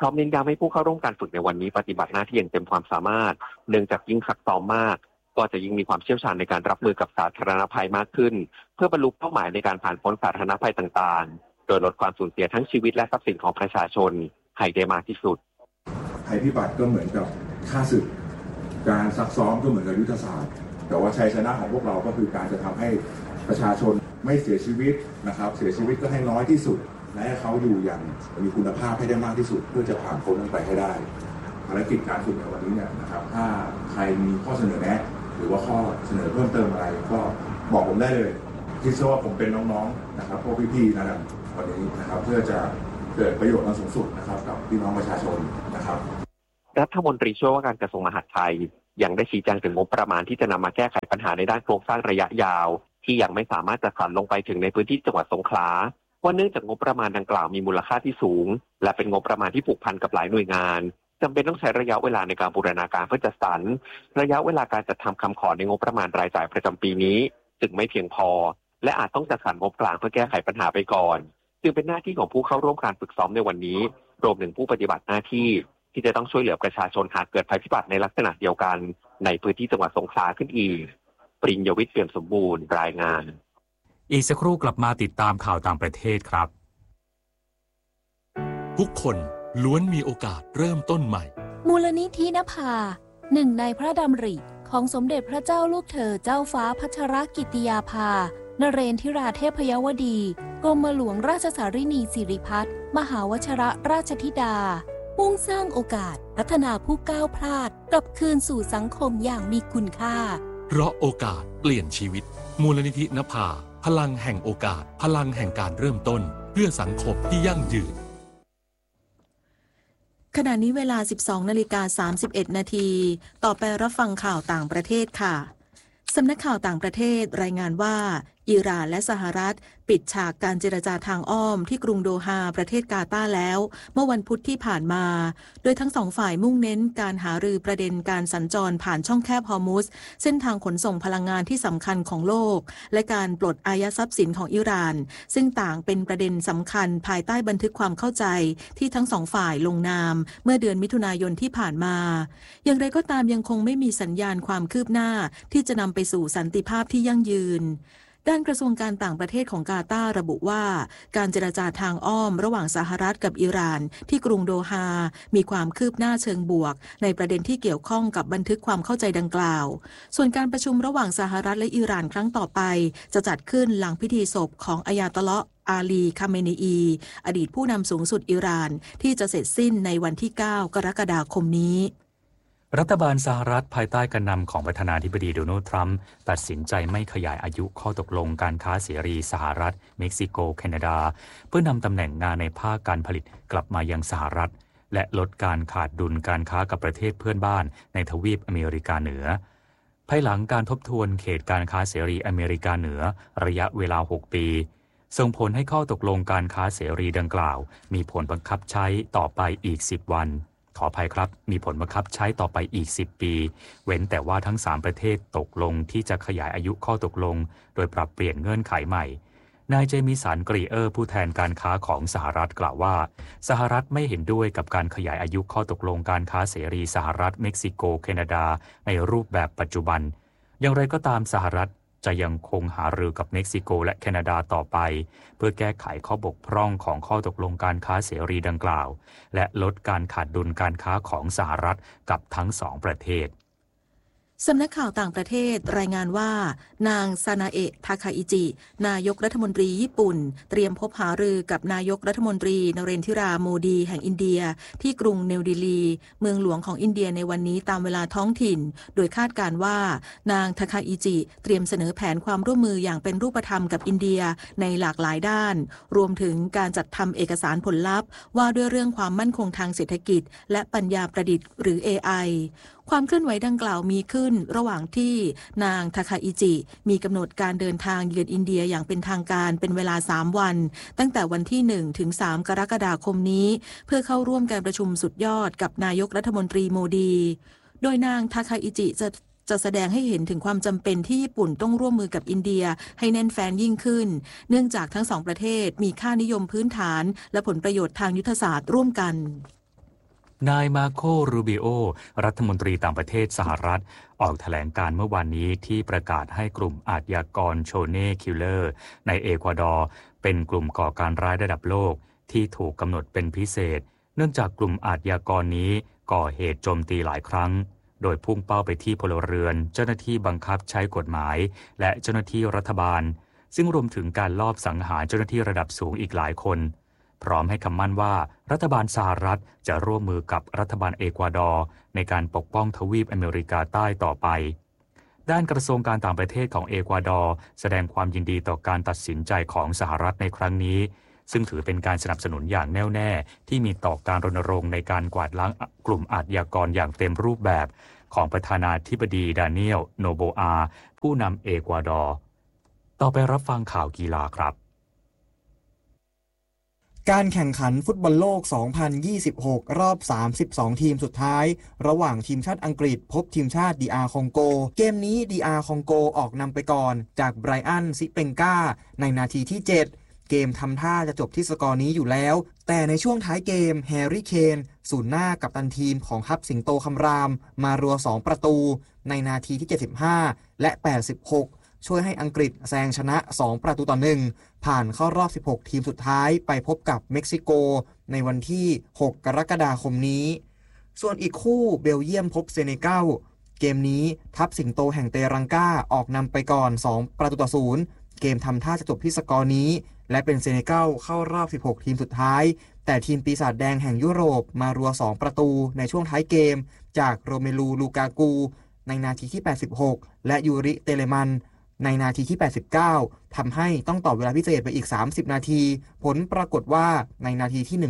พร้อมเน้นย้ำให้ผู้เข้าร่วมการฝึกในวันนี้ปฏิบัติหน้าที่อย่างเต็มความสามารถเนื่องจากยิ่งซักซ้อมมากก็จะยิ่งมีความเชี่ยวชาญในการรับมือกับสาธารณภัยมากขึ้นเพื่อบรรลุเป้าหมายในการผ่านพ้นสาธารณภัยต่างๆโดยลดความสูญเสียทั้งชีวิตและทรัพย์สินของประชาชนให้ได้มากที่สุดภัยพิบัติก็เหมือนกับฆ่าศึกการซักซ้อมก็เหมือนกับยุทธศาสตร์แต่ว่าชัยชนะของพวกเราก็คือการจะทำให้ประชาชนไม่เสียชีวิตนะครับเสียชีวิตก็ให้น้อยที่สุดและให้เขาอยู่อย่างมีคุณภาพให้ได้มากที่สุดเพื่อจะผ่านพ้นไปให้ได้ภารกิจการฝึกในวันนี้เนี่ยนะครับถ้าใครมีข้อเสนอแนะหรือว่าข้อเสนอเพิ่มเติมอะไรก็บอกผมได้เลยคิดซะว่าผมเป็นน้องๆนะครับพวกพี่ๆนะครับวันนี้นะครับเพื่อจะเกิดประโยชน์สูงสุดนะครับกับพี่น้องประชาชนนะครับรัฐมนตรีช่วยว่าการกระทรวงมหาดไทยยังได้ชี้แจงถึงงบประมาณที่จะนำมาแก้ไขปัญหาในด้านโครงสร้างระยะยาวที่ยังไม่สามารถจัดสรรลงไปถึงในพื้นที่จังหวัดสงขลาว่าเนื่องจากงบประมาณดังกล่าวมีมูลค่าที่สูงและเป็นงบประมาณที่ผูกพันกับหลายหน่วยงานจำเป็นต้องใช้ระยะเวลาในการบูรณาการเพื่อจัดสรรระยะเวลาการจัดทำคำขอในงบประมาณรายจ่ายประจำปีนี้จึงไม่เพียงพอและอาจต้องจัดสรรงบกลางเพื่อแก้ไขปัญหาไปก่อนจึงเป็นหน้าที่ของผู้เข้าร่วมการฝึกซ้อมในวันนี้รวมถึงผู้ปฏิบัติหน้าที่ที่จะต้องช่วยเหลือประชาชนหากเกิดภัยพิบัติในลักษณะเดียวกันในพื้นที่จังหวัดสงขลาขึ้นอีกปริญญวิทย์เปี่ยมสมบูรณ์รายงานอีกสักครู่กลับมาติดตามข่าวต่างประเทศครับทุกคนล้วนมีโอกาสเริ่มต้นใหม่มูลนิธินภาหนึ่งในพระดำริของสมเด็จพระเจ้าลูกเธอเจ้าฟ้าพัชรกิติยาภานเรนทิราเทพยวดีกรมหลวงราชสารินีสิริพัฒน์มหาวชิรราชธิดามุ่งสร้างโอกาสพัฒนาผู้ก้าวพลาดกลับคืนสู่สังคมอย่างมีคุณค่าเพราะโอกาสเปลี่ยนชีวิตมูลนิธินภาพลังแห่งโอกาสพลังแห่งการเริ่มต้นเพื่อสังคมที่ยั่งยืนขณะนี้เวลา 12:31 นาทีต่อไปรับฟังข่าวต่างประเทศค่ะสำนักข่าวต่างประเทศรายงานว่าอิหร่านและสหรัฐปิดฉากการเจรจาทางอ้อมที่กรุงโดฮาประเทศกาตาร์แล้วเมื่อวันพุธที่ผ่านมาโดยทั้งสองฝ่ายมุ่งเน้นการหารือประเด็นการสัญจรผ่านช่องแคบฮอร์มุซเส้นทางขนส่งพลังงานที่สำคัญของโลกและการปลดอายัดทรัพย์สินของอิหร่านซึ่งต่างเป็นประเด็นสำคัญภายใต้บันทึกความเข้าใจที่ทั้งสองฝ่ายลงนามเมื่อเดือนมิถุนายนที่ผ่านมาอย่างไรก็ตามยังคงไม่มีสัญญาณความคืบหน้าที่จะนำไปสู่สันติภาพที่ยั่งยืนด้านกระทรวงการต่างประเทศของกาตาร์ระบุว่าการเจรจาทางอ้อมระหว่างสหรัฐกับอิหร่านที่กรุงโดฮามีความคืบหน้าเชิงบวกในประเด็นที่เกี่ยวข้องกับบันทึกความเข้าใจดังกล่าวส่วนการประชุมระหว่างสหรัฐและอิหร่านครั้งต่อไปจะจัดขึ้นหลังพิธีศพของอายาตอลลอฮ์อาลีคาเมนีอีอดีตผู้นำสูงสุดอิหร่านที่จะเสร็จสิ้นในวันที่ 9 กรกฎาคมนี้รัฐบาลสหรัฐภายใต้การนำของประธานาธิบดีโดนัลด์ทรัมป์ตัดสินใจไม่ขยายอายุข้อตกลงการค้าเสรีสหรัฐเม็กซิโกแคนาดาเพื่อนำตำแหน่งงานในภาคการผลิตกลับมายังสหรัฐและลดการขาดดุลการค้ากับประเทศเพื่อนบ้านในทวีปอเมริกาเหนือภายหลังการทบทวนเขตการค้าเสรีอเมริกาเหนือระยะเวลา 6 ปีส่งผลให้ข้อตกลงการค้าเสรีดังกล่าวมีผลบังคับใช้ต่อไปอีก 10 วันขออภัยครับมีผลบังคับใช้ต่อไปอีก 10 ปีเว้นแต่ว่าทั้ง 3 ประเทศตกลงที่จะขยายอายุข้อตกลงโดยปรับเปลี่ยนเงื่อนไขใหม่นายเจมิสันกรีเออร์ผู้แทนการค้าของสหรัฐกล่าวว่าสหรัฐไม่เห็นด้วยกับการขยายอายุข้อตกลงการค้าเสรีสหรัฐเม็กซิโกแคนาดาในรูปแบบปัจจุบันอย่างไรก็ตามสหรัฐจะยังคงหารือกับเม็กซิโกและแคนาดาต่อไปเพื่อแก้ไขข้อบกพร่องของข้อตกลงการค้าเสรีดังกล่าวและลดการขาดดุลการค้าของสหรัฐกับทั้งสองประเทศสำนักข่าวต่างประเทศรายงานว่านางซานาเอะทาคาอิจินายกรัฐมนตรีญี่ปุ่นเตรียมพบหารือกับนายกรัฐมนตรีนเรนทิราโมดีแห่งอินเดียที่กรุงนิวเดลีเมืองหลวงของอินเดียในวันนี้ตามเวลาท้องถิ่นโดยคาดการว่านางทาคาอิจิเตรียมเสนอแผนความร่วมมืออย่างเป็นรูปธรรมกับอินเดียในหลากหลายด้านรวมถึงการจัดทำเอกสารผลลัพธ์ว่าด้วยเรื่องความมั่นคงทางเศรษฐกิจและปัญญาประดิษฐ์หรือ AIความเคลื่อนไหวดังกล่าวมีขึ้นระหว่างที่นางทาคาอิจิมีกำหนดการเดินทางเยือนอินเดียอย่างเป็นทางการเป็นเวลา3 วันตั้งแต่วันที่1ถึง3 กรกฎาคมนี้เพื่อเข้าร่วมการประชุมสุดยอดกับนายกรัฐมนตรีโมดีโดยนางทาคาอิจิจะแสดงให้เห็นถึงความจำเป็นที่ญี่ปุ่นต้องร่วมมือกับอินเดียให้แน่นแฟ้นยิ่งขึ้นเนื่องจากทั้งสองประเทศมีค่านิยมพื้นฐานและผลประโยชน์ทางยุทธศาสตร์ร่วมกันนายมาโค รูบิโอ รัฐมนตรีต่างประเทศสหรัฐออกแถลงการเมื่อวานนี้ที่ประกาศให้กลุ่มอาชญากรโชเน่คิลเลอร์ในเอกวาดอร์เป็นกลุ่มก่อการร้ายระดับโลกที่ถูกกำหนดเป็นพิเศษเนื่องจากกลุ่มอาชญากรนี้ก่อเหตุโจมตีหลายครั้งโดยพุ่งเป้าไปที่พลเรือนเจ้าหน้าที่บังคับใช้กฎหมายและเจ้าหน้าที่รัฐบาลซึ่งรวมถึงการลอบสังหารเจ้าหน้าที่ระดับสูงอีกหลายคนพร้อมให้คำมั่นว่ารัฐบาลสหรัฐจะร่วมมือกับรัฐบาลเอกวาดอร์ในการปกป้องทวีปอเมริกาใต้ต่อไปด้านกระทรวงการต่างประเทศของเอกวาดอร์แสดงความยินดีต่อการตัดสินใจของสหรัฐในครั้งนี้ซึ่งถือเป็นการสนับสนุนอย่างแน่วแน่ที่มีต่อการรณรงค์ในการกวาดล้างกลุ่มอาชญากรอย่างเต็มรูปแบบของประธานาธิบดีดาเนียล โนโบอาผู้นำเอกวาดอร์ต่อไปรับฟังข่าวกีฬาครับการแข่งขันฟุตบอลโลก 2026 รอบ 32 ทีมสุดท้ายระหว่างทีมชาติอังกฤษพบทีมชาติDR คองโกเกมนี้DR คองโกออกนำไปก่อนจากไบรอัน ซิเปงกาในนาทีที่ 7 เกมทำท่าจะจบที่สกอร์นี้อยู่แล้วแต่ในช่วงท้ายเกมแฮร์รี่เคนศูนย์หน้ากัปตันทีมของฮับสิงโตคำรามมารัว2ประตูในนาทีที่ 75 และ 86ช่วยให้อังกฤษแซงชนะ2ประตูต่อ1ผ่านเข้ารอบ16ทีมสุดท้ายไปพบกับเม็กซิโกในวันที่6กรกฎาคมนี้ส่วนอีกคู่เบลเยียมพบเซเนกัลเกมนี้ทัพสิงโตแห่งเตรังกาออกนำไปก่อน2ประตูต่อ0เกมทำท่าจะจบที่สกอร์นี้และเป็นเซเนกัลเข้ารอบ16ทีมสุดท้ายแต่ทีมปีศาจแดงแห่งยุโรปมารัว2ประตูในช่วงท้ายเกมจากโรเมลู ลูกากูในนาทีที่86และยูริเตเลมันในนาทีที่89ทำให้ต้องต่อเวลาพิเศษไปอีก30นาทีผลปรากฏว่าในนาทีที่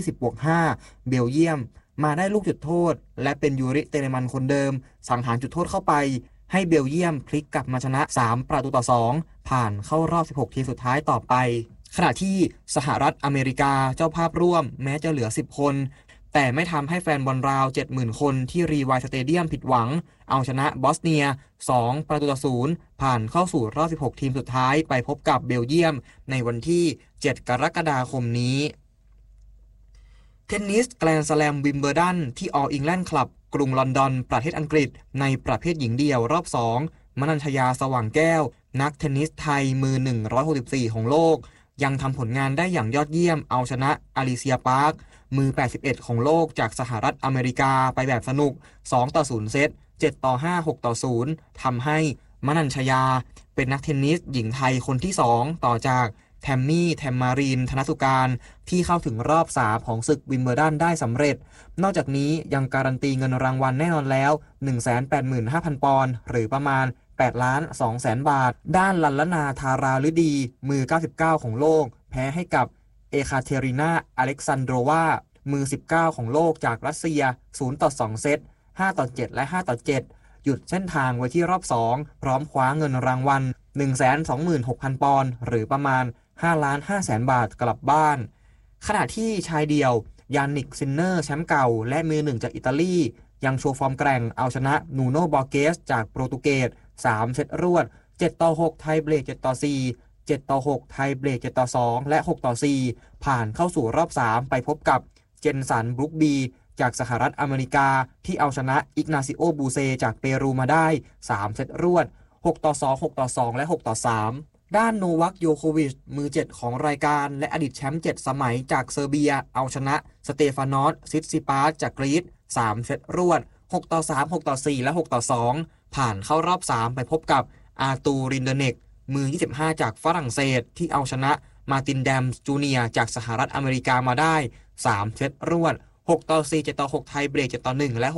120+5เบลเยียมมาได้ลูกจุดโทษและเป็นยูริเตเลมันคนเดิมสังหารจุดโทษเข้าไปให้เบลเยียมพลิกกลับมาชนะ3ประตูต่อ2ผ่านเข้ารอบ16ทีมสุดท้ายต่อไปขณะที่สหรัฐอเมริกาเจ้าภาพร่วมแม้จะเหลือ10คนแต่ไม่ทำให้แฟนบอลราว 70,000 คนที่รีไวสเตเดียมผิดหวังเอาชนะบอสเนีย2ประตูต่อ0ผ่านเข้าสู่รอบ16ทีมสุดท้ายไปพบกับเบลเยียมในวันที่7กรกฎาคมนี้เทนนิสแกรนด์สแลมวิมเบิลดันที่ออลอิงแลนด์คลับกรุงลอนดอนประเทศอังกฤษในประเภทหญิงเดี่ยวรอบ2มนัญชยาสว่างแก้วนักเทนนิสไทยมือ164ของโลกยังทำผลงานได้อย่างยอดเยี่ยมเอาชนะอลิเซียปาร์คมือ81ของโลกจากสหรัฐอเมริกาไปแบบสนุก2-0เซต7-5 6-0ทำให้มนัญชยาเป็นนักเทนนิสหญิงไทยคนที่2ต่อจากแทมมี่แทมมารีนธนสุการที่เข้าถึงรอบ3ของศึกวิมเบิลดันได้สำเร็จนอกจากนี้ยังการันตีเงินรางวัลแน่นอนแล้ว 185,000 ปอนด์หรือประมาณ8,200,000 บาทด้านลัลลนาธาราฤดีมือ99ของโลกแพ้ให้กับเอคาเทรินาอเล็กซานโดรวามือ19ของโลกจากรัสเซีย0-2เซต5-7และ5-7หยุดเส้นทางไว้ที่รอบ2พร้อมคว้าเงินรางวัล 126,000 ปอนด์หรือประมาณ5,500,000 บาทกลับบ้านขณะที่ชายเดี่ยวยานิกซินเนอร์แชมป์เก่าและมือ1จากอิตาลียังโชว์ฟอร์มแกร่งเอาชนะนูโนบอร์เกสจากโปรตุเกส3เซตรวด7-6ไทเบรก7-4 7-6ไทเบรก7-2และ6-4ผ่านเข้าสู่รอบ3ไปพบกับเจนสันบรุกบีจากสหรัฐอเมริกาที่เอาชนะอิกนาซิโอบูเซจากเปรูมาได้3เซตรวด6-2 6-2และ6-3ด้านโนวัคโยโควิชมือ7ของรายการและอดีตแชมป์7สมัยจากเซอร์เบียเอาชนะสเตฟานอสซิตซิปาสจากกรีซ3เซตรวด6-3 6-4และ6-2ผ่านเข้ารอบ3ไปพบกับอาตูรินเดเนกมือ25จากฝรั่งเศสที่เอาชนะมาร์ตินแดมส์จูเนียร์จากสหรัฐอเมริกามาได้3เซตรวด6-4 7-6ไทเบรก7-1และ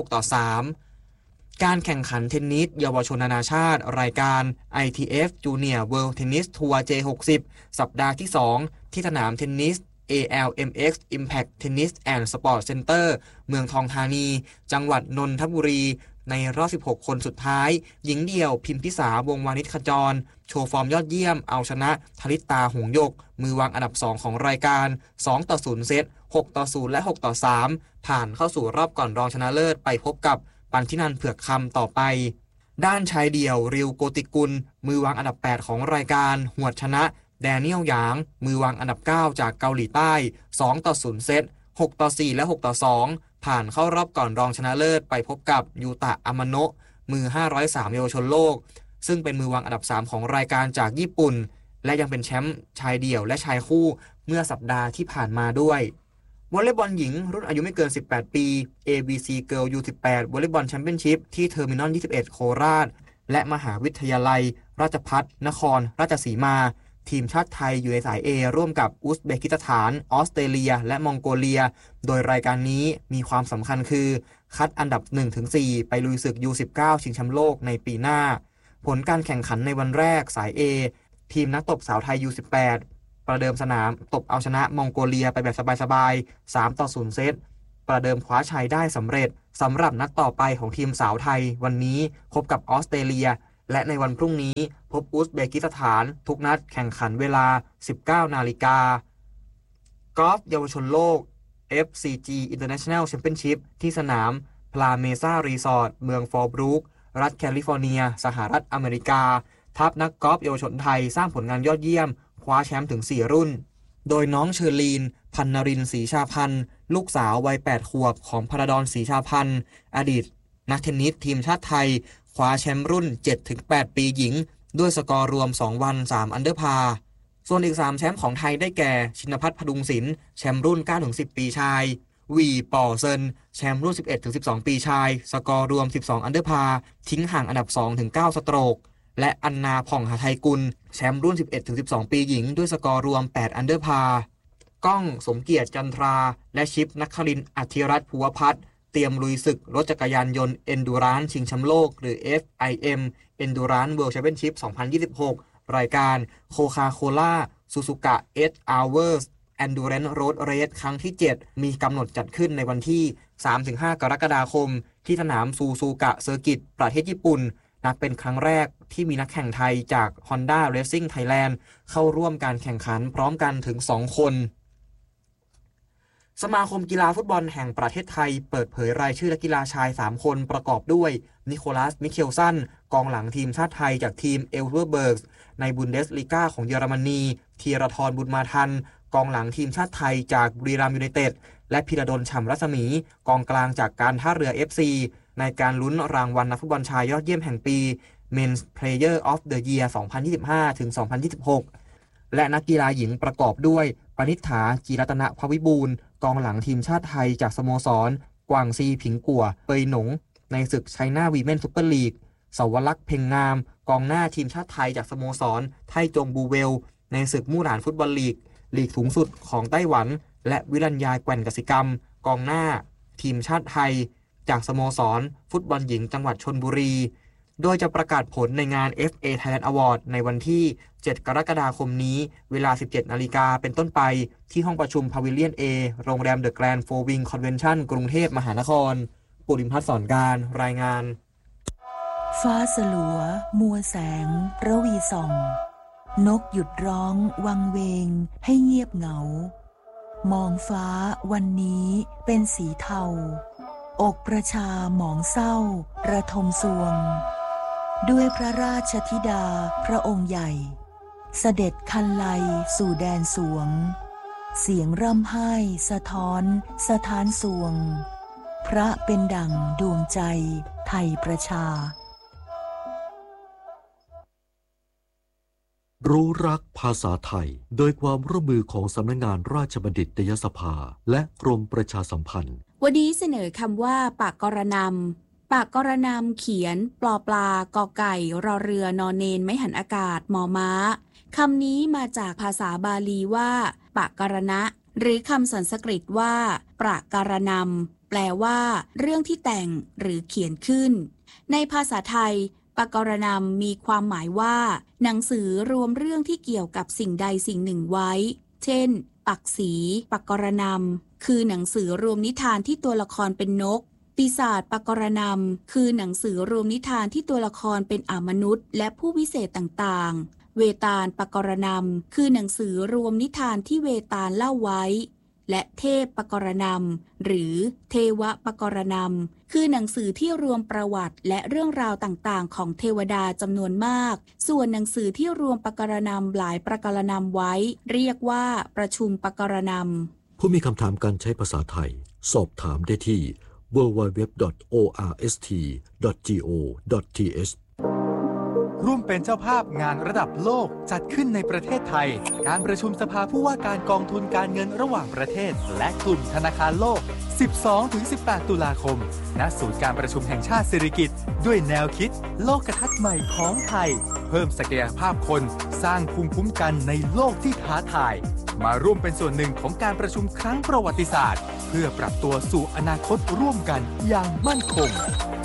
6-3การแข่งขันเทนนิสเยาวชนนานาชาติรายการ ITF Junior World Tennis Tour J60 สัปดาห์ที่2ที่สนามเทนนิส ALMX Impact Tennis and Sport Center เมืองทองธานีจังหวัดนนทบุรีในรอบ16คนสุดท้ายหญิงเดี่ยวพิมพิสาวงวานิชขจรโชว์ฟอร์มยอดเยี่ยมเอาชนะธลิตาหงส์หยกมือวางอันดับ2ของรายการ2-0เซต6-0และ6-3ผ่านเข้าสู่รอบก่อนรองชนะเลิศไปพบกับปันธินันท์เผือกคำต่อไปด้านชายเดี่ยวริวโกติกุลมือวางอันดับ8ของรายการหวดชนะแดเนียลหยางมือวางอันดับ9จากเกาหลีใต้2-0เซต 6-4 และ 6-2 ผ่านเข้ารอบก่อนรองชนะเลิศไปพบกับยูตะอามาโนะมือ503เยาวชนโลกซึ่งเป็นมือวางอันดับ3ของรายการจากญี่ปุ่นและยังเป็นแชมป์ชายเดี่ยวและชายคู่เมื่อสัปดาห์ที่ผ่านมาด้วยวอลเลย์บอลหญิงรุ่นอายุไม่เกิน18ปี ABC Girl U18 วอลเลย์บอลแชมเปี้ยนชิพที่เทอร์มินอล21โคราชและมหาวิทยาลัยราชภัฏนครราชสีมาทีมชาติไทยอยู่ในสาย A ร่วมกับอุซเบกิสถานออสเตรเลียและมองโกเลียโดยรายการนี้มีความสำคัญคือคัดอันดับ 1-4 ไปลุยศึก U19 ชิงแชมป์โลกในปีหน้าผลการแข่งขันในวันแรกสาย A ทีมนักตบสาวไทย U18 ประเดิมสนามตบเอาชนะมองโกเลียไปแบบสบายๆ 3-0 เซตประเดิมคว้าชัยได้สำเร็จสำหรับนัดต่อไปของทีมสาวไทยวันนี้พบกับออสเตรเลียและในวันพรุ่งนี้พบอุซเบกิสถานทุกนัดแข่งขันเวลา 19 นาฬิกากอล์ฟเยาวชนโลก FCG International Championship ที่สนามพลาเมซ่ารีสอร์ทเมืองฟอร์บรูครัฐแคลิฟอร์เนียสหรัฐอเมริกาทัพนักกอล์ฟเยาวชนไทยสร้างผลงานยอดเยี่ยมคว้าแชมป์ถึง4รุ่นโดยน้องเชอร์ลีนพันนรินทร์ศรีชาพันธ์ลูกสาววัย8ขวบของพระดอนศรีชาพันธ์อดีตนักเทนนิสทีมชาติไทยคว้าแชมป์รุ่น 7-8 ปีหญิงด้วยสกอร์รวม2วัน3อันเดอร์พาร์ส่วนอีก3แชมป์ของไทยได้แก่ชินภัทรพดุงศิลป์แชมป์รุ่น 9-10 ปีชายวีป่อเซินแชมป์รุ่น 11-12 ปีชายสกอร์รวม12อันเดอร์พาร์ทิ้งห่างอันดับ 2-9 สโตรกและอันนาผ่องหาไทยกุลแชมป์รุ่น 11-12 ปีหญิงด้วยสกอร์รวม8อันเดอร์พาร์ก้องสมเกียรติจันทราและชิปนักครินทร์อธิรัตน์ภูวพัฒน์เตรียมลุยศึกรถจักรยานยนต์ Endurance ชิงแชมป์โลกหรือ FIM Endurance World Championship 2026 รายการ Coca-Cola Suzuka 8 Hours Endurance Road Race ครั้งที่ 7 มีกำหนดจัดขึ้นในวันที่ 3-5 กรกฎาคมที่สนามซูซูกะเซอร์กิตประเทศญี่ปุ่นนับเป็นครั้งแรกที่มีนักแข่งไทยจาก Honda Racing Thailand เข้าร่วมการแข่งขันพร้อมกันถึง 2 คนสมาคมกีฬาฟุตบอลแห่งประเทศไทยเปิดเผยรายชื่อนักกีฬาชาย3คนประกอบด้วยนิโคลัสมิเคลสันกองหลังทีมชาติไทยจากทีมเอลเวอร์เบิร์กในบุนเดสลีกาของเยอรมนีธีรทรบุญมาทันกองหลังทีมชาติไทยจากบุรีรัมย์ยูไนเต็ดและพิรดลฉ่ำรัศมีกองกลางจากการท่าเรือ FC ในการลุ้นรางวัลนักฟุตบอลชายยอดเยี่ยมแห่งปี Men's Player of the Year 2025-2026 และนักกีฬาหญิงประกอบด้วยปณิษฐาจีรัตนภวิบูลย์กองหลังทีมชาติไทยจากสโมสรกวางซีผิงกัวเปยหนงในศึกไชน่าวีเมนซุปเปอร์ลีกสวรักษ์เพ็งงามกองหน้าทีมชาติไทยจากสโมสรไทจงบูเวลในศึกมู่หลานฟุตบอลลีกสูงสุดของไต้หวันและวิรัญญาแก่นกสิกรรมกองหน้าทีมชาติไทยจากสโมสรฟุตบอลหญิงจังหวัดชลบุรีโดยจะประกาศผลในงาน FA Thailand Award ในวันที่ 7 กรกฎาคมนี้เวลา 17 นาฬิกาเป็นต้นไปที่ห้องประชุมพาวิเลียน A โรงแรมเดอะแกรนด์โฟร์วิงคอนเวนชั่นกรุงเทพมหานครปุริมพัฒน์สอนการรายงานฟ้าสลัวมัวแสงระวีส่องนกหยุดร้องวังเวงให้เงียบเหงามองฟ้าวันนี้เป็นสีเทาอกประชาหมองเศร้าระทมสวงด้วยพระราชธิดาพระองค์ใหญ่เสด็จคันไลสู่แดนสวงเสียงร่ำไห้สะท้อนสถานสวงพระเป็นดั่งดวงใจไทยประชารู้รักภาษาไทยโดยความร่วมมือของสำนักงานราชบัณฑิตยสภาและกรมประชาสัมพันธ์วันนี้เสนอคำว่าปากกรณำปากกรณำเขียนปลอปลากอไก่รอเรือนอนเนนไม่หันอากาศมอม้าคำนี้มาจากภาษาบาลีว่าปากกรณะหรือคำสันสกฤตว่าปรากรณำแปลว่าเรื่องที่แต่งหรือเขียนขึ้นในภาษาไทยปากกรณำมีความหมายว่าหนังสือรวมเรื่องที่เกี่ยวกับสิ่งใดสิ่งหนึ่งไว้เช่นปักษีปากกรณำคือหนังสือรวมนิทานที่ตัวละครเป็นนกปีศาจปากกรณำคือหนังสือรวมนิทานที่ตัวละครเป็นอมนุษย์และผู้วิเศษต่างๆเวตาลปากกรณำคือหนังสือรวมนิทานที่เวตาลเล่าไว้และเทพปกรณำหรือเทวปกรณำคือหนังสือที่รวมประวัติและเรื่องราวต่างๆของเทวดาจำนวนมากส่วนหนังสือที่รวมปกรณำหลายปกรณำไว้เรียกว่าประชุมปกรณำผผู้มีคำถามการใช้ภาษาไทยสอบถามได้ที่ www.orst.go.th ร่วมเป็นเจ้าภาพงานระดับโลกจัดขึ้นในประเทศไทยการประชุมสภาผู้ว่าการกองทุนการเงินระหว่างประเทศและกลุ่มธนาคารโลก 12-18 ตุลาคมณศูนย์การประชุมแห่งชาติสิริกิติ์ด้วยแนวคิดโลกทัศน์ใหม่ของไทยเพิ่มศักยภาพคนสร้างภูมิคุ้มกันในโลกที่ท้าทายมาร่วมเป็นส่วนหนึ่งของการประชุมครั้งประวัติศาสตร์เพื่อปรับตัวสู่อนาคตร่วมกันอย่างมั่นคง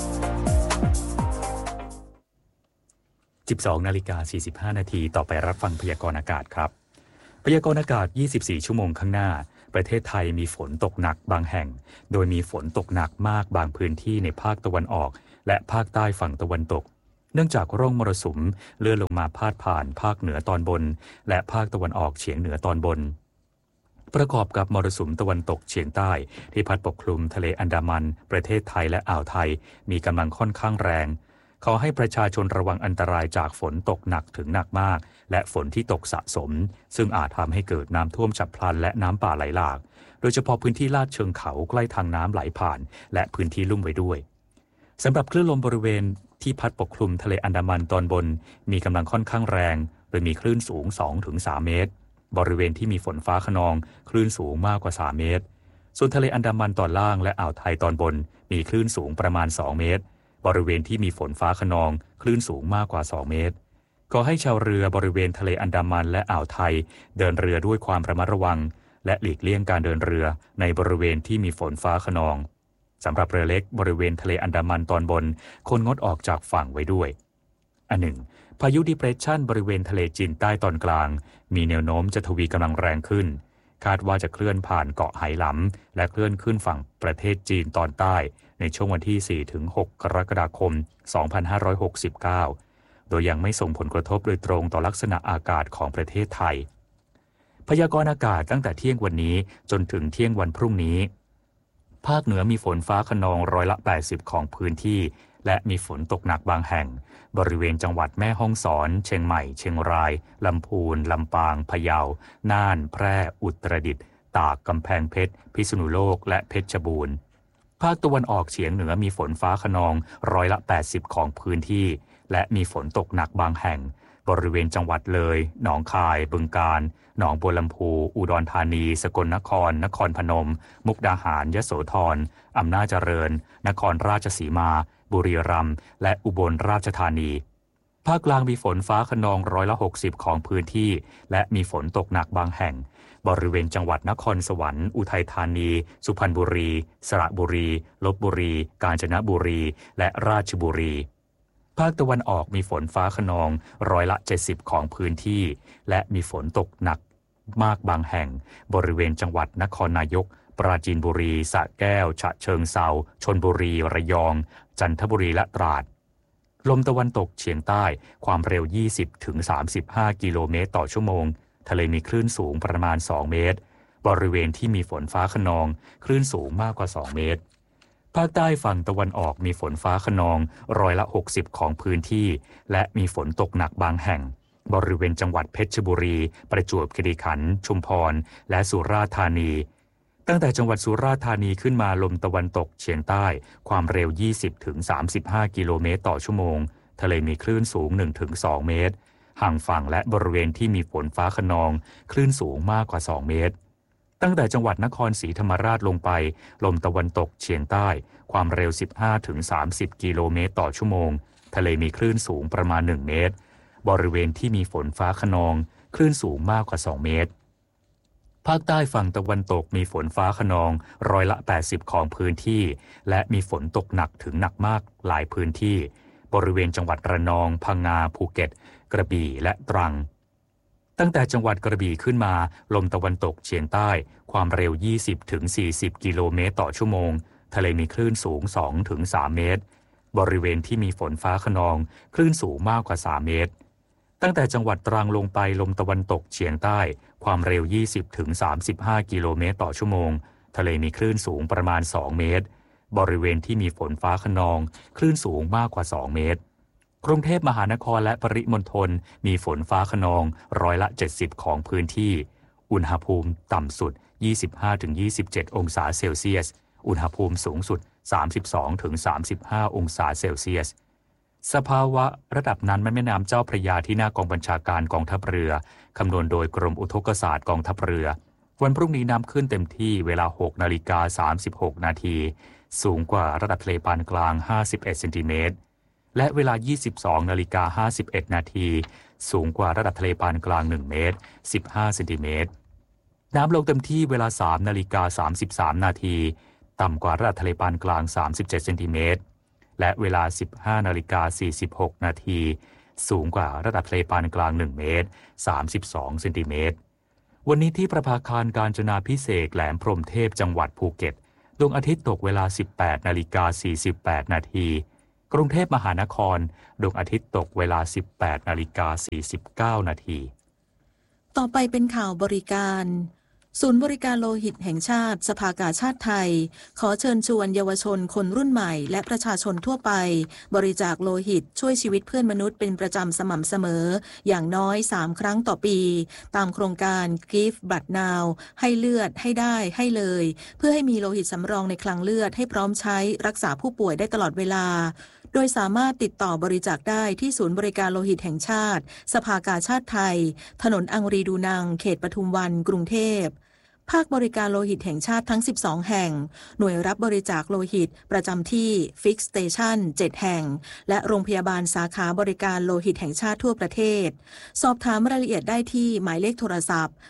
12:45 น.ต่อไปรับฟังพยากรณ์อากาศครับพยากรณ์อากาศ24ชั่วโมงข้างหน้าประเทศไทยมีฝนตกหนักบางแห่งโดยมีฝนตกหนักมากบางพื้นที่ในภาคตะวันออกและภาคใต้ฝั่งตะวันตกเนื่องจากร่องมรสุมเลื่อนลงมาพาดผ่านภาคเหนือตอนบนและภาคตะวันออกเฉียงเหนือตอนบนประกอบกับมรสุมตะวันตกเฉียงใต้ที่พัดปกคลุมทะเลอันดามันประเทศไทยและอ่าวไทยมีกำลังค่อนข้างแรงขอให้ประชาชนระวังอันตรายจากฝนตกหนักถึงหนักมากและฝนที่ตกสะสมซึ่งอาจทำให้เกิดน้ำท่วมฉับพลันและน้ำป่าไหลหลากโดยเฉพาะพื้นที่ลาดเชิงเขาใกล้ทางน้ำไหลผ่านและพื้นที่ลุ่มไว้ด้วยสำหรับคลื่นลมบริเวณที่พัดปกคลุมทะเลอันดามันตอนบนมีกำลังค่อนข้างแรงโดยมีคลื่นสูง 2-3 เมตรบริเวณที่มีฝนฟ้าคะนองคลื่นสูงมากกว่า3เมตรส่วนทะเลอันดามันตอนล่างและอ่าวไทยตอนบนมีคลื่นสูงประมาณ2เมตรบริเวณที่มีฝนฟ้าคะนองคลื่นสูงมากกว่า2เมตรขอให้ชาวเรือบริเวณทะเลอันดามันและอ่าวไทยเดินเรือด้วยความระมัดระวังและหลีกเลี่ยงการเดินเรือในบริเวณที่มีฝนฟ้าคะนองสำหรับเรือเล็กบริเวณทะเลอันดามันตอนบนควรงดออกจากฝั่งไว้ด้วยอันหนึ่งพายุดิเพรสชันบริเวณทะเลจีนใต้ตอนกลางมีแนวโน้มจะทวีกำลังแรงขึ้นคาดว่าจะเคลื่อนผ่านเกาะไหหลำและเคลื่อนขึ้นฝั่งประเทศจีนตอนใต้ในช่วงวันที่ 4-6 กรกฎาคม 2569 โดยยังไม่ส่งผลกระทบโดยตรงต่อลักษณะอากาศของประเทศไทยพยากรณ์อากาศตั้งแต่เที่ยงวันนี้จนถึงเที่ยงวันพรุ่งนี้ภาคเหนือมีฝนฟ้าคะนอง80%ของพื้นที่และมีฝนตกหนักบางแห่งบริเวณจังหวัดแม่ฮ่องสอนเชียงใหม่เชียงรายลำพูนลำปางพะเยาน่านแพร่อุตรดิตถ์ตากกำแพงเพชรพิษณุโลกและเพชรบูรณ์ภาคตะวันออกเฉียงเหนือมีฝนฟ้าคะนอง80%ของพื้นที่และมีฝนตกหนักบางแห่งบริเวณจังหวัดเลยหนองคายบึงกาฬหนองบัวลำพูอุดรธานีสกลนครนครพนมมุกดาหารยโสธรอำนาจเจริญนครราชสีมาบุรีรัมย์และอุบลราชธานีภาคกลางมีฝนฟ้าคะนอง60%ของพื้นที่และมีฝนตกหนักบางแห่งบริเวณจังหวัดนครสวรรค์อุทัยธานีสุพรรณบุรีสระบุรีลพบุรีกาญจนบุรีและราชบุรีภาคตะวันออกมีฝนฟ้าคะนอง70%ของพื้นที่และมีฝนตกหนักมากบางแห่งบริเวณจังหวัดนครนายกปราจีนบุรีสระแก้วฉะเชิงเทราชลบุรีระยองจันทบุรีและตราดลมตะวันตกเฉียงใต้ความเร็ว 20-35 กิโลเมตรต่อชั่วโมงทะเลมีคลื่นสูงประมาณ2เมตรบริเวณที่มีฝนฟ้าคะนองคลื่นสูงมากกว่า2เมตรภาคใต้ฝั่งตะวันออกมีฝนฟ้าคะนอง60%ของพื้นที่และมีฝนตกหนักบางแห่งบริเวณจังหวัดเพชรบุรีประจวบคีรีขันธ์ชุมพรและสุราษฎร์ธานีตั้งแต่จังหวัดสุราษฎร์ธานีขึ้นมาลมตะวันตกเฉียงใต้ความเร็ว 20-35 กิโลเมตรต่อชั่วโมงทะเลมีคลื่นสูง 1-2 เมตรห่างฝั่งและบริเวณที่มีฝนฟ้าคะนองคลื่นสูงมากกว่า2เมตรตั้งแต่จังหวัดนครศรีธรรมราชลงไปลมตะวันตกเฉียงใต้ความเร็ว 15-30 กิโลเมตรต่อชั่วโมงทะเลมีคลื่นสูงประมาณ1เมตรบริเวณที่มีฝนฟ้าคะนองคลื่นสูงมากกว่า2เมตรภาคใต้ฝั่งตะวันตกมีฝนฟ้าคะนอง80%ของพื้นที่และมีฝนตกหนักถึงหนักมากหลายพื้นที่บริเวณจังหวัดระนองพังงาภูเก็ตกระบี่และตรังตั้งแต่จังหวัดกระบี่ขึ้นมาลมตะวันตกเฉียงใต้ความเร็ว 20-40 กิโลเมตรต่อชั่วโมงทะเลมีคลื่นสูง 2-3 เมตรบริเวณที่มีฝนฟ้าคะนองคลื่นสูงมากกว่า3เมตรตั้งแต่จังหวัดตรังลงไปลมตะวันตกเฉียงใต้ความเร็ว 20-35 กิโลเมตรต่อชั่วโมงทะเลมีคลื่นสูงประมาณ2เมตรบริเวณที่มีฝนฟ้าคะนองคลื่นสูงมากกว่า2เมตรกรุงเทพมหานครและปริมณฑลมีฝนฟ้าคะนอง70%ของพื้นที่อุณหภูมิต่ำสุด 25-27 องศาเซลเซียสอุณหภูมิสูงสุด 32-35 องศาเซลเซียสสภาวะระดับน้ำแม่น้ำเจ้าพระยาที่หน้ากองบัญชาการกองทัพเรือคำนวณโดยกรมอุทกศาสตร์กองทัพเรือวันพรุ่งนี้น้ำขึ้นเต็มที่เวลา 6:36 นาทีสูงกว่าระดับทะเลปานกลาง 51 เซนติเมตรและเวลา 22:51 นาทีสูงกว่าระดับทะเลปานกลาง 1 เมตร 15 เซนติเมตรน้ำลงเต็มที่เวลา 3:33 นาทีต่ำกว่าระดับทะเลปานกลาง 37 เซนติเมตรและเวลา 15:46 นาทีสูงกว่าระดับทะเลปานกลาง 1 เมตร 32 เซนติเมตรวันนี้ที่ประภาคารกาญจนาภิเษกแหลมพรหมเทพจังหวัดภูเก็ตดวงอาทิตย์ตกเวลา 18:48 นาทีกรุงเทพมหานครดวงอาทิตย์ตกเวลา 18:49 นาทีต่อไปเป็นข่าวบริการศูนย์บริการโลหิตแห่งชาติสภากาชาติไทยขอเชิญชวนเยาวชนคนรุ่นใหม่และประชาชนทั่วไปบริจาคโลหิตช่วยชีวิตเพื่อนมนุษย์เป็นประจำสม่ำเสมออย่างน้อย3ครั้งต่อปีตามโครงการ Give Blood Now ให้เลือดให้ได้ให้เลยเพื่อให้มีโลหิตสำรองในคลังเลือดให้พร้อมใช้รักษาผู้ป่วยได้ตลอดเวลาโดยสามารถติดต่อบริจาคได้ที่ศูนย์บริการโลหิตแห่งชาติสภากาชาติไทยถนนอังรีดูนังเขตปทุมวันกรุงเทพภาคบริการโลหิตแห่งชาติทั้ง12แห่งหน่วยรับบริจาคโลหิตประจำที่ Fix Station 7 แห่งและโรงพยาบาลสาขาบริการโลหิตแห่งชาติทั่วประเทศสอบถามรายละเอียดได้ที่หมายเลขโทรศัพท์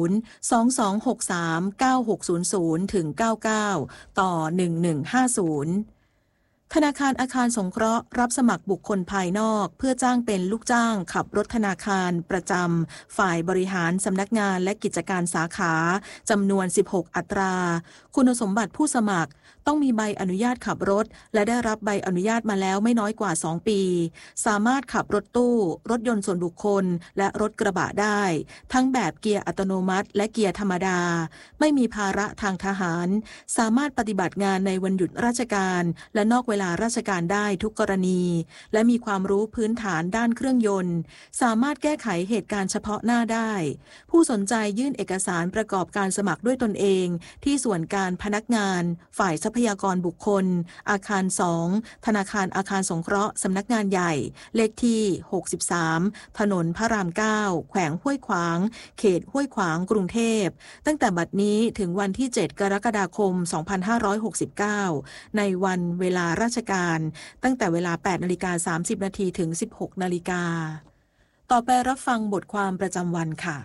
022639600-99ต่อ1150ธนาคารอาคารสงเคราะห์รับสมัครบุคคลภายนอกเพื่อจ้างเป็นลูกจ้างขับรถธนาคารประจำฝ่ายบริหารสำนักงานและกิจการสาขาจำนวน16อัตราคุณสมบัติผู้สมัครต้องมีใบอนุญาตขับรถและได้รับใบอนุญาตมาแล้วไม่น้อยกว่า2ปีสามารถขับรถตู้รถยนต์ส่วนบุคคลและรถกระบะได้ทั้งแบบเกียร์อัตโนมัติและเกียร์ธรรมดาไม่มีภาระทางทหารสามารถปฏิบัติงานในวันหยุดราชการและนอกเวลาราชการได้ทุกกรณีและมีความรู้พื้นฐานด้านเครื่องยนต์สามารถแก้ไขเหตุการณ์เฉพาะหน้าได้ผู้สนใจยื่นเอกสารประกอบการสมัครด้วยตนเองที่ส่วนการพนักงานฝ่ายทรัพยากรบุคคลอาคาร2ธนาคารอาคารสงเคราะห์สำนักงานใหญ่เลขที่63ถนนพระราม9แขวงห้วยขวางเขตห้วยขวางกรุงเทพตั้งแต่บัดนี้ถึงวันที่7กรกฎาคม2569ในวันเวลาราชการตั้งแต่เวลา 8:30 นาทีถึง 16 นาฬิกาต่อไปรับฟังบทความประจำวันค่ะ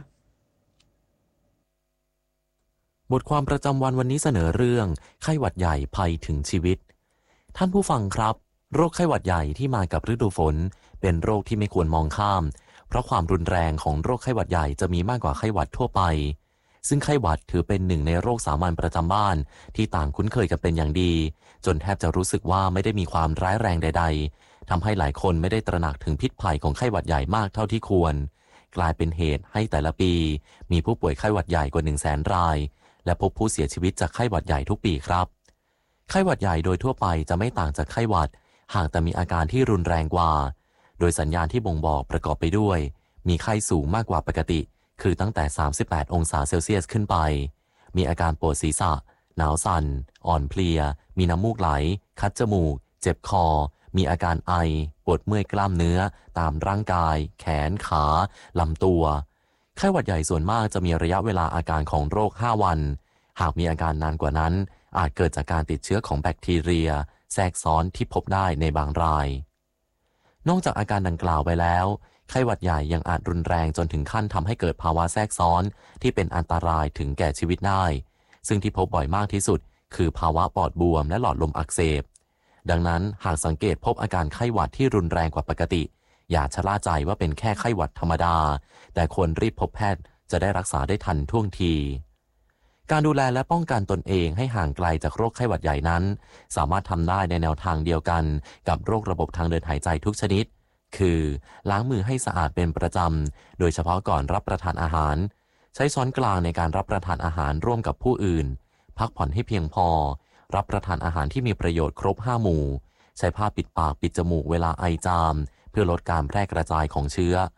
บทความประจำวันนี้เสนอเรื่องไข้หวัดใหญ่ภัยถึงชีวิตท่านผู้ฟังครับโรคไข้หวัดใหญ่ที่มากับฤดูฝนเป็นโรคที่ไม่ควรมองข้ามเพราะความรุนแรงของโรคไข้หวัดใหญ่จะมีมากกว่าไข้หวัดทั่วไปซึ่งไข้หวัดถือเป็นหนึ่งในโรคสามัญประจำบ้านที่ต่างคุ้นเคยกันเป็นอย่างดีจนแทบจะรู้สึกว่าไม่ได้มีความร้ายแรงใดๆทำให้หลายคนไม่ได้ตระหนักถึงพิษภัยของไข้หวัดใหญ่มากเท่าที่ควรกลายเป็นเหตุให้แต่ละปีมีผู้ป่วยไข้หวัดใหญ่กว่า 100,000 รายและพบผู้เสียชีวิตจากไข้หวัดใหญ่ทุกปีครับไข้หวัดใหญ่โดยทั่วไปจะไม่ต่างจากไข้หวัดหากแต่มีอาการที่รุนแรงกว่าโดยสัญญาณที่บ่งบอกประกอบไปด้วยมีไข้สูงมากกว่าปกติคือตั้งแต่38องศาเซลเซียสขึ้นไปมีอาการปวดศีรษะหนาวสั่นอ่อนเพลียมีน้ำมูกไหลคัดจมูกเจ็บคอมีอาการไอปวดเมื่อยกล้ามเนื้อตามร่างกายแขนขาลำตัวไข้หวัดใหญ่ส่วนมากจะมีระยะเวลาอาการของโรค5วันหากมีอาการนานกว่านั้นอาจเกิดจากการติดเชื้อของแบคทีเรียแทรกซ้อนที่พบได้ในบางรายนอกจากอาการดังกล่าวไปแล้วไข้หวัดใหญ่ยังอาจรุนแรงจนถึงขั้นทำให้เกิดภาวะแทรกซ้อนที่เป็นอันตรายถึงแก่ชีวิตได้ซึ่งที่พบบ่อยมากที่สุดคือภาวะปอดบวมและหลอดลมอักเสบดังนั้นหากสังเกตพบอาการไข้หวัดที่รุนแรงกว่าปกติอย่าชะล่าใจว่าเป็นแค่ไข้หวัดธรรมดาแต่ควรรีบพบแพทย์จะได้รักษาได้ทันท่วงทีการดูแลและป้องกันตนเองให้ห่างไกลจากโรคไข้หวัดใหญ่นั้นสามารถทำได้ในแนวทางเดียวกันกับโรคระบบทางเดินหายใจทุกชนิดคือล้างมือให้สะอาดเป็นประจำโดยเฉพาะก่อนรับประทานอาหารใช้ช้อนกลางในการรับประทานอาหารร่วมกับผู้อื่นพักผ่อนให้เพียงพอรับประทานอาหารที่มีประโยชน์ครบ5หมู่ใช้ผ้าปิดปากปิดจมูกเวลาไอจามเพื่อลดการแพร่กระจายของเชื้อ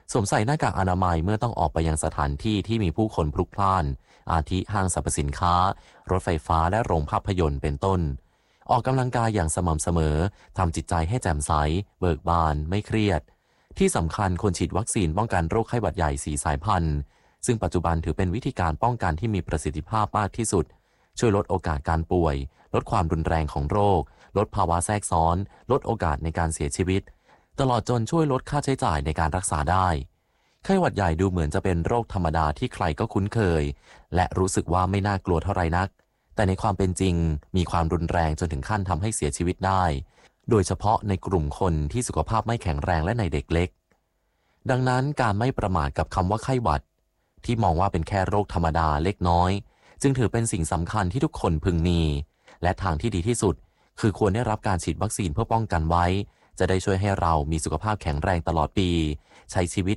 สวมใส่หน้ากากอนามัยเมื่อต้องออกไปยังสถานที่ที่มีผู้คนพลุกพล่านอาทิห้างสรรพสินค้ารถไฟฟ้าและโรงภาพยนตร์เป็นต้นออกกำลังกายอย่างสม่ำเสมอทำจิตใจให้แจ่มใสเบิกบานไม่เครียดที่สำคัญควรฉีดวัคซีนป้องกันโรคไข้หวัดใหญ่4 สายพันธุ์ซึ่งปัจจุบันถือเป็นวิธีการป้องกันที่มีประสิทธิภาพมากที่สุดช่วยลดโอกาสการป่วยลดความรุนแรงของโรคลดภาวะแทรกซ้อนลดโอกาสในการเสียชีวิตตลอดจนช่วยลดค่าใช้จ่ายในการรักษาได้ไข้หวัดใหญ่ดูเหมือนจะเป็นโรคธรรมดาที่ใครก็คุ้นเคยและรู้สึกว่าไม่น่ากลัวเท่าไรนักแต่ในความเป็นจริงมีความรุนแรงจนถึงขั้นทำให้เสียชีวิตได้โดยเฉพาะในกลุ่มคนที่สุขภาพไม่แข็งแรงและในเด็กเล็กดังนั้นการไม่ประมาทกับคำว่าไข้หวัดที่มองว่าเป็นแค่โรคธรรมดาเล็กน้อยจึงถือเป็นสิ่งสำคัญที่ทุกคนพึงมีและทางที่ดีที่สุดคือควรได้รับการฉีดวัคซีนเพื่อป้องกันไว้จะได้ช่วยให้เรามีสุขภาพแข็งแรงตลอดปีใช้ชีวิต